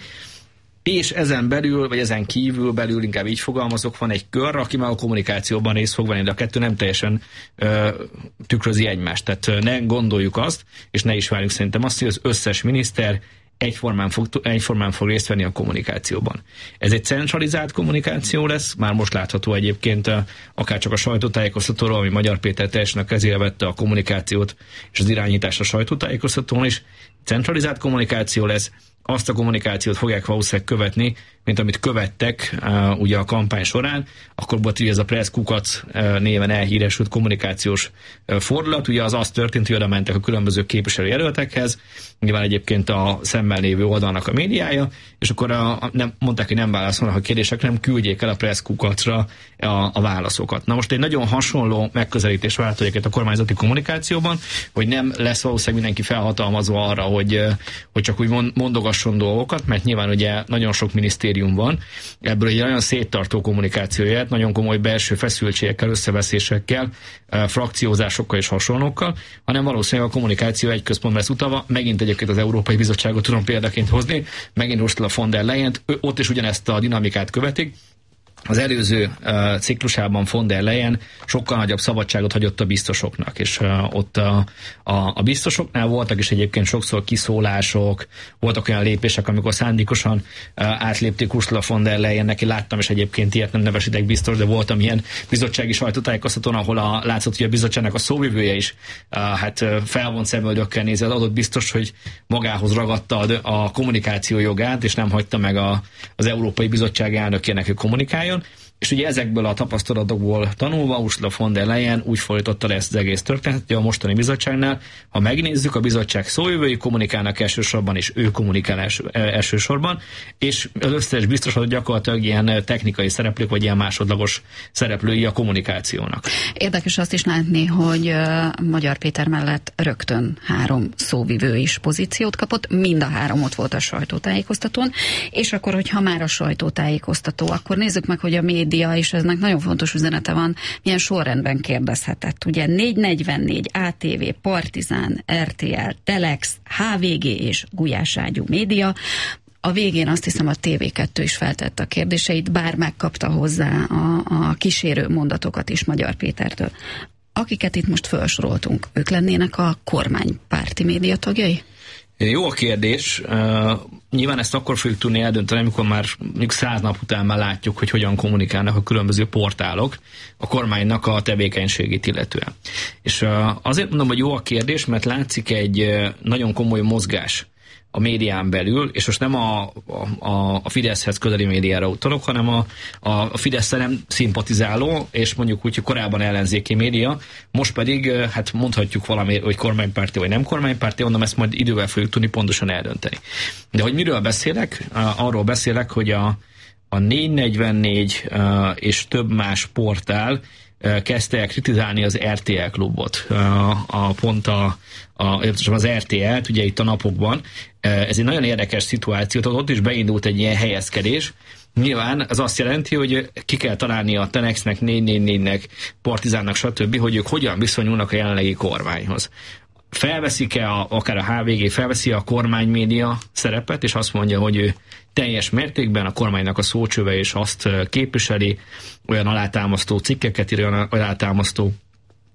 és ezen belül, vagy ezen kívül belül, inkább így fogalmazok, van egy kör, aki már a kommunikációban részt fog venni, de a kettő nem teljesen ö, tükrözi egymást. Tehát ne gondoljuk azt, és ne is várjuk szerintem azt, hogy az összes miniszter egyformán fog, egyformán fog részt venni a kommunikációban. Ez egy centralizált kommunikáció lesz, már most látható egyébként akár csak a sajtótájékoztatóról, ami Magyar Péter teljesen a kezére vette a kommunikációt és az irányítást a sajtótájékoztatón is. Centralizált kommunikáció lesz, azt a kommunikációt fogják valószínűleg követni, mint amit követtek uh, ugye a kampány során, akkor volt ugye ez a Press Kukac uh, néven elhíresült kommunikációs uh, fordulat, ugye az az történt, hogy oda mentek a különböző képviselőjelöltekhez, nyilván egyébként a szemmel lévő oldalnak a médiája, és akkor a, a, nem, mondták, hogy nem válaszolnak a kérdésekre, nem küldjék el a Press Kukacra a, a válaszokat. Na most egy nagyon hasonló megközelítés változik a kormányzati kommunikációban, hogy nem lesz valószínűleg mindenki felhatalmazva arra, hogy, hogy csak úgy mondogasson dolgokat, mert nyilván ugye nagyon sok minisztérium van, ebből egy nagyon széttartó kommunikáció jöhet, nagyon komoly belső feszültségekkel, összeveszésekkel, frakciózásokkal és hasonlókkal, hanem valószínűleg a kommunikáció egy központban lesz utalva. Megint egyébként az Európai Bizottságot tudom példaként hozni, megint Ursula von der Leyen, ott is ugyanezt a dinamikát követik. Az előző uh, ciklusában von der Leyen sokkal nagyobb szabadságot hagyott a biztosoknak, és uh, ott a, a, a biztosoknál voltak is egyébként sokszor kiszólások, voltak olyan lépések, amikor szándékosan uh, átlépték Ursula von der Leyen, neki láttam, és egyébként ilyet nem nevesítek biztos, de voltam ilyen bizottsági sajtótájékoztatón, ahol a, látszott, hogy a bizottságnak a szóvivője is uh, hát uh, felvont szemöldökkel nézi az adott biztos, hogy magához ragadta a, a kommunikáció jogát, és nem hagyta meg a, az Európai Bizottság elnökének, hogy kommunikáljon. És ugye ezekből a tapasztalatokból tanulva Ursula von der Leyen úgy folytatta le ezt az egész történetet, hogy a mostani bizottságnál, ha megnézzük, a bizottság szójövői kommunikálnak elsősorban, és ő kommunikál első, elsősorban, és az összes biztos, gyakorlatilag ilyen technikai szereplők, vagy ilyen másodlagos szereplői a kommunikációnak. Érdekes azt is látni, hogy uh, Magyar Péter mellett rögtön három szóvivő is pozíciót kapott, mind a három ott volt a sajtótájékoztatón, és akkor, hogyha már a sajtótájékoztató, akkor nézzük meg, hogy a média, és eznek nagyon fontos üzenete van, milyen sorrendben kérdezhetett. Ugye négy negyvennégy, á té vé, Partizán, er té el, Telex, há vé gé és Gulyás Ágyú média. A végén azt hiszem a té vé kettő is feltette a kérdéseit, bár megkapta hozzá a, a kísérő mondatokat is Magyar Pétertől. Akiket itt most felsoroltunk, ők lennének a kormánypárti médiatagjai? Jó a kérdés. Uh, nyilván ezt akkor fogjuk tudni eldönteni, amikor már mondjuk száz nap után már látjuk, hogy hogyan kommunikálnak a különböző portálok a kormánynak a tevékenységét illetően. És uh, azért mondom, hogy jó a kérdés, mert látszik egy uh, nagyon komoly mozgás a médián belül, és most nem a, a, a Fideszhez közeli médiára utalok, hanem a, a Fideszsel nem szimpatizáló, és mondjuk úgy, hogy korábban ellenzéki média, most pedig, hát mondhatjuk valami, hogy kormánypárti vagy nem kormánypárti, mondom, ezt majd idővel fogjuk tudni pontosan eldönteni. De hogy miről beszélek? Arról beszélek, hogy a, a négy negyvennégy és több más portál kezdte el kritizálni az er té el klubot. A, a pont a, a, az er té el-t, ugye itt a napokban. Ez egy nagyon érdekes szituáció, ott is beindult egy ilyen helyezkedés. Nyilván ez azt jelenti, hogy ki kell találni a Telexnek, négy négy négynek, Partizánnak, stb., hogy ők hogyan viszonyulnak a jelenlegi kormányhoz. Felveszik-e, a, akár a há vé gé felveszi a kormánymédia szerepet, és azt mondja, hogy ő teljes mértékben a kormánynak a szócsöve, és azt képviseli, olyan alátámasztó cikkeket ír, olyan alátámasztó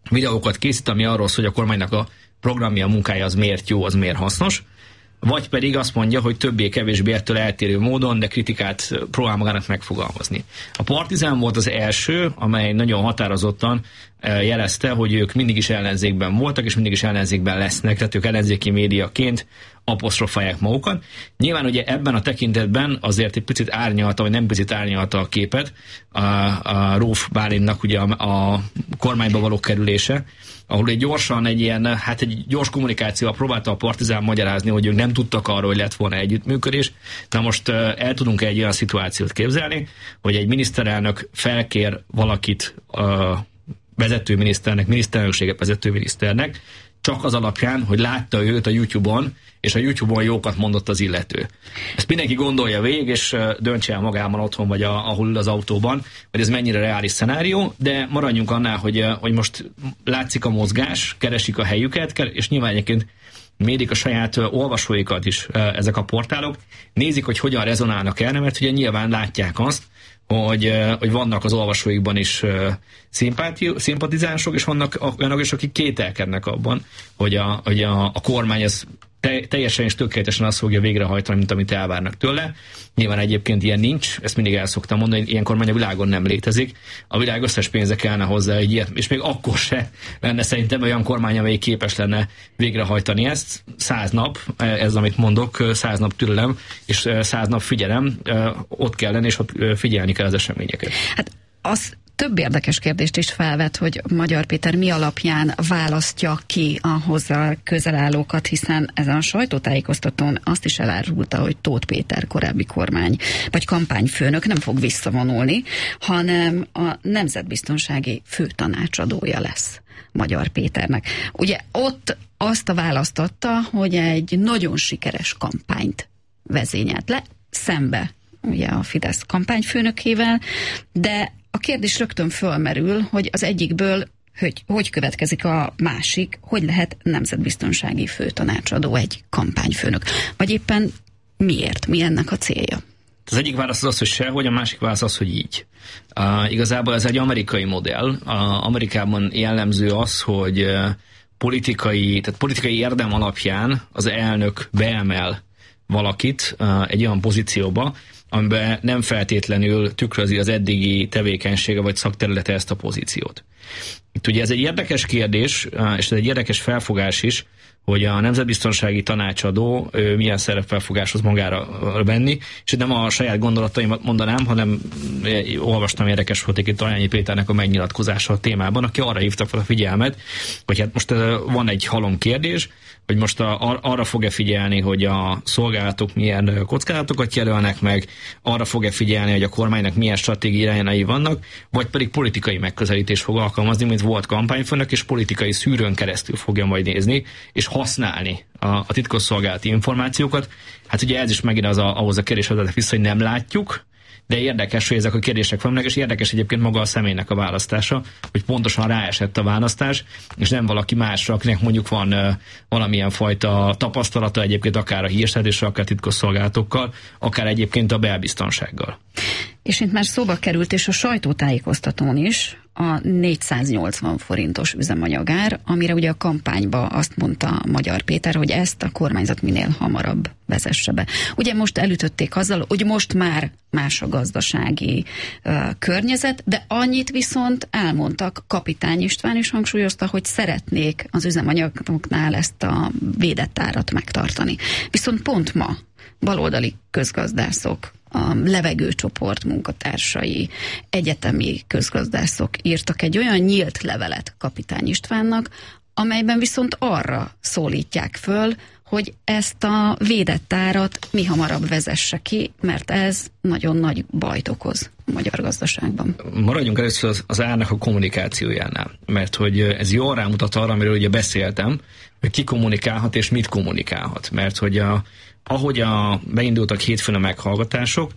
videókat készít, ami arról szól, hogy a kormánynak a programja, a munkája az miért jó, az miért hasznos, vagy pedig azt mondja, hogy többé-kevésbé ettől eltérő módon, de kritikát próbál magának megfogalmazni. A Partizán volt az első, amely nagyon határozottan jelezte, hogy ők mindig is ellenzékben voltak, és mindig is ellenzékben lesznek, tehát ők ellenzéki médiaként apostrofálják magukat. Nyilván ugye ebben a tekintetben azért egy picit árnyalta, vagy nem picit árnyalta a képet a, a Róf Bálintnak ugye a, a kormányba való kerülése, ahol egy gyorsan egy ilyen, hát egy gyors kommunikációval próbálta a Partizán magyarázni, hogy ők nem tudtak arról, hogy lett volna együttműködés. Na most el tudunk egy olyan szituációt képzelni, hogy egy miniszterelnök felkér valakit a vezetőminiszternek, miniszterelnökséget vezetőminiszternek, csak az alapján, hogy látta őt a YouTube-on, és a YouTube-on jókat mondott az illető. Ezt mindenki gondolja végig, és döntse el magában otthon, vagy a, ahol ül az autóban, hogy ez mennyire reális szenárió, de maradjunk annál, hogy, hogy most látszik a mozgás, keresik a helyüket, és nyilván egyébként mérik a saját olvasóikat is ezek a portálok, nézik, hogy hogyan rezonálnak el, mert ugye nyilván látják azt, hogy, hogy vannak az olvasóikban is szimpatizánsok, és vannak olyanok is, akik kételkednek abban, hogy a, hogy a, a kormány ez te, teljesen és tökéletesen azt fogja végrehajtani, mint amit elvárnak tőle. Nyilván egyébként ilyen nincs, ezt mindig el szoktam mondani, ilyen kormány a világon nem létezik. A világ összes pénze kellene hozzá egy ilyet, és még akkor se lenne szerintem olyan kormány, amelyik képes lenne végrehajtani ezt. Száz nap, ez amit mondok, száz nap türelem, és száz nap figyelem, ott kell lenni, és ott figyelni kell az eseményeket. Hát az több érdekes kérdést is felvet, hogy Magyar Péter mi alapján választja ki a hozzá közel állókat, hiszen ezen a sajtótájékoztatón azt is elárulta, hogy Tóth Péter korábbi kormány vagy kampányfőnök nem fog visszavonulni, hanem a nemzetbiztonsági főtanácsadója lesz Magyar Péternek. Ugye ott azt a választotta, hogy egy nagyon sikeres kampányt vezényelt le, szembe ugye a Fidesz kampányfőnökével, de a kérdés rögtön fölmerül, hogy az egyikből hogy, hogy következik a másik, hogy lehet nemzetbiztonsági főtanácsadó egy kampányfőnök. Vagy éppen miért? Mi ennek a célja? Az egyik válasz az az, hogy sehogy, a másik válasz az, hogy így. Uh, igazából ez egy amerikai modell. Uh, Amerikában jellemző az, hogy uh, politikai, tehát politikai érdem alapján az elnök beemel valakit uh, egy olyan pozícióba, amiben nem feltétlenül tükrözi az eddigi tevékenysége vagy szakterülete ezt a pozíciót. Itt ugye ez egy érdekes kérdés, és ez egy érdekes felfogás is, hogy a nemzetbiztonsági tanácsadó milyen szerepfelfogáshoz magára venni, és nem a saját gondolataimat mondanám, hanem olvastam, érdekes volt itt Tajányi Péternek a megnyilatkozása a témában, aki arra hívta fel a figyelmet, hogy hát most van egy halom kérdés, hogy most a, arra fog-e figyelni, hogy a szolgálatok milyen kockázatokat jelölnek meg, arra fog-e figyelni, hogy a kormánynak milyen stratégiái vannak, vagy pedig politikai megközelítés fog alkalmazni, mint volt kampányfőnök, és politikai szűrőn keresztül fogja majd nézni, és használni a, a titkosszolgálati információkat. Hát ugye ez is megint az a, ahhoz a kérdés vezetett vissza, hogy nem látjuk, de érdekes, hogy ezek a kérdések vannak, és érdekes egyébként maga a személynek a választása, hogy pontosan ráesett a választás, és nem valaki másra, akinek mondjuk van uh, valamilyen fajta tapasztalata egyébként akár a hírszerzésre, akár titkosszolgálatokkal, akár egyébként a belbiztonsággal. És itt már szóba került, és a sajtótájékoztatón is a négyszáznyolcvan forintos üzemanyagár, amire ugye a kampányba azt mondta Magyar Péter, hogy ezt a kormányzat minél hamarabb vezesse be. Ugye most elütötték azzal, hogy most már más a gazdasági uh, környezet, de annyit viszont elmondtak, Kapitány István is hangsúlyozta, hogy szeretnék az üzemanyagoknál ezt a védett árat megtartani. Viszont pont ma baloldali közgazdászok, a levegőcsoport munkatársai, egyetemi közgazdászok írtak egy olyan nyílt levelet Kapitány Istvánnak, amelyben viszont arra szólítják föl, hogy ezt a védett árat mi hamarabb vezesse ki, mert ez nagyon nagy bajt okoz a magyar gazdaságban. Maradjunk először az, az árnak a kommunikációjánál, mert hogy ez jól rámutat arra, amiről ugye beszéltem, hogy ki kommunikálhat és mit kommunikálhat, mert hogy a ahogy a, beindultak hétfőn a meghallgatások,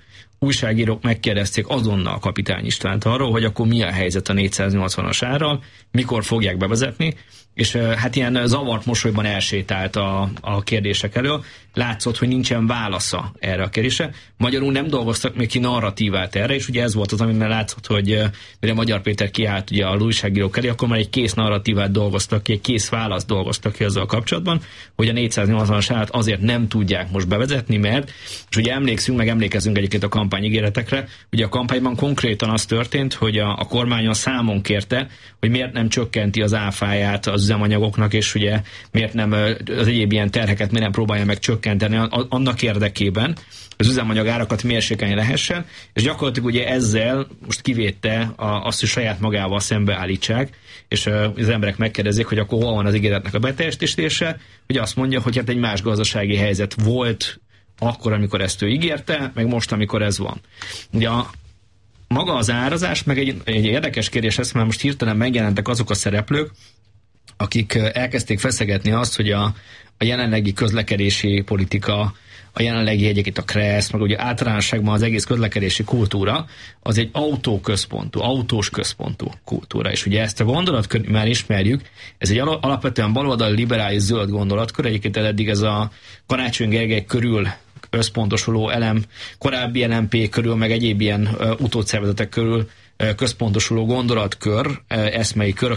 újságírók megkérdezték azonnal Kapitány Istvánt arról, hogy akkor mi a helyzet a négyszáznyolcvanas árral, mikor fogják bevezetni, és hát ilyen zavart mosolyban elsétált a, a kérdések elől. Látszott, hogy nincsen válasza erre a kérdésre. Magyarul nem dolgoztak még ki narratívát erre, és ugye ez volt az, amiben látszott, hogy mire Magyar Péter kiállt ugye a újságírók elé, akkor már egy kész narratívát dolgoztak ki, egy kész választ dolgoztak ki azzal kapcsolatban, hogy a négyszáznyolcvanas árat azért nem tudják most bevezetni, mert, és ugye emlékszünk, meg emlékezünk egyébként a kampányígéretekre, ugye a kampányban konkrétan az történt, hogy a, a kormányon számon kérte, hogy miért nem csökkenti az áfáját az üzemanyagoknak, és ugye miért nem az egyéb ilyen terheket miért nem próbálja meg csökkenteni annak érdekében, az üzemanyag árakat mérsékelni lehessen, és gyakorlatilag ugye ezzel most kivédte azt, hogy saját magával szembeállítsák, és az emberek megkérdezik, hogy akkor hol van az ígéretnek a beteljesítése, hogy azt mondja, hogy hát egy más gazdasági helyzet volt akkor, amikor ezt ő ígérte, meg most, amikor ez van. Ugye a maga az árazás, meg egy, egy érdekes kérdés lesz, mert most hirtelen megjelentek azok a szereplők, akik elkezdték feszegetni azt, hogy a, a jelenlegi közlekedési politika, a jelenlegi egyébként a KRESZ, meg ugye általánosságban az egész közlekedési kultúra, az egy autóközpontú, autós központú kultúra. És ugye ezt a gondolatkör már ismerjük, ez egy alapvetően baloldali liberális zöld gondolatkör, egyébként eddig ez a Karácsony Gergely körül összpontosuló elem, korábbi el em pé körül, meg egyéb ilyen uh, utódszervezetek körül uh, központosuló gondolatkör, uh, eszmei kör,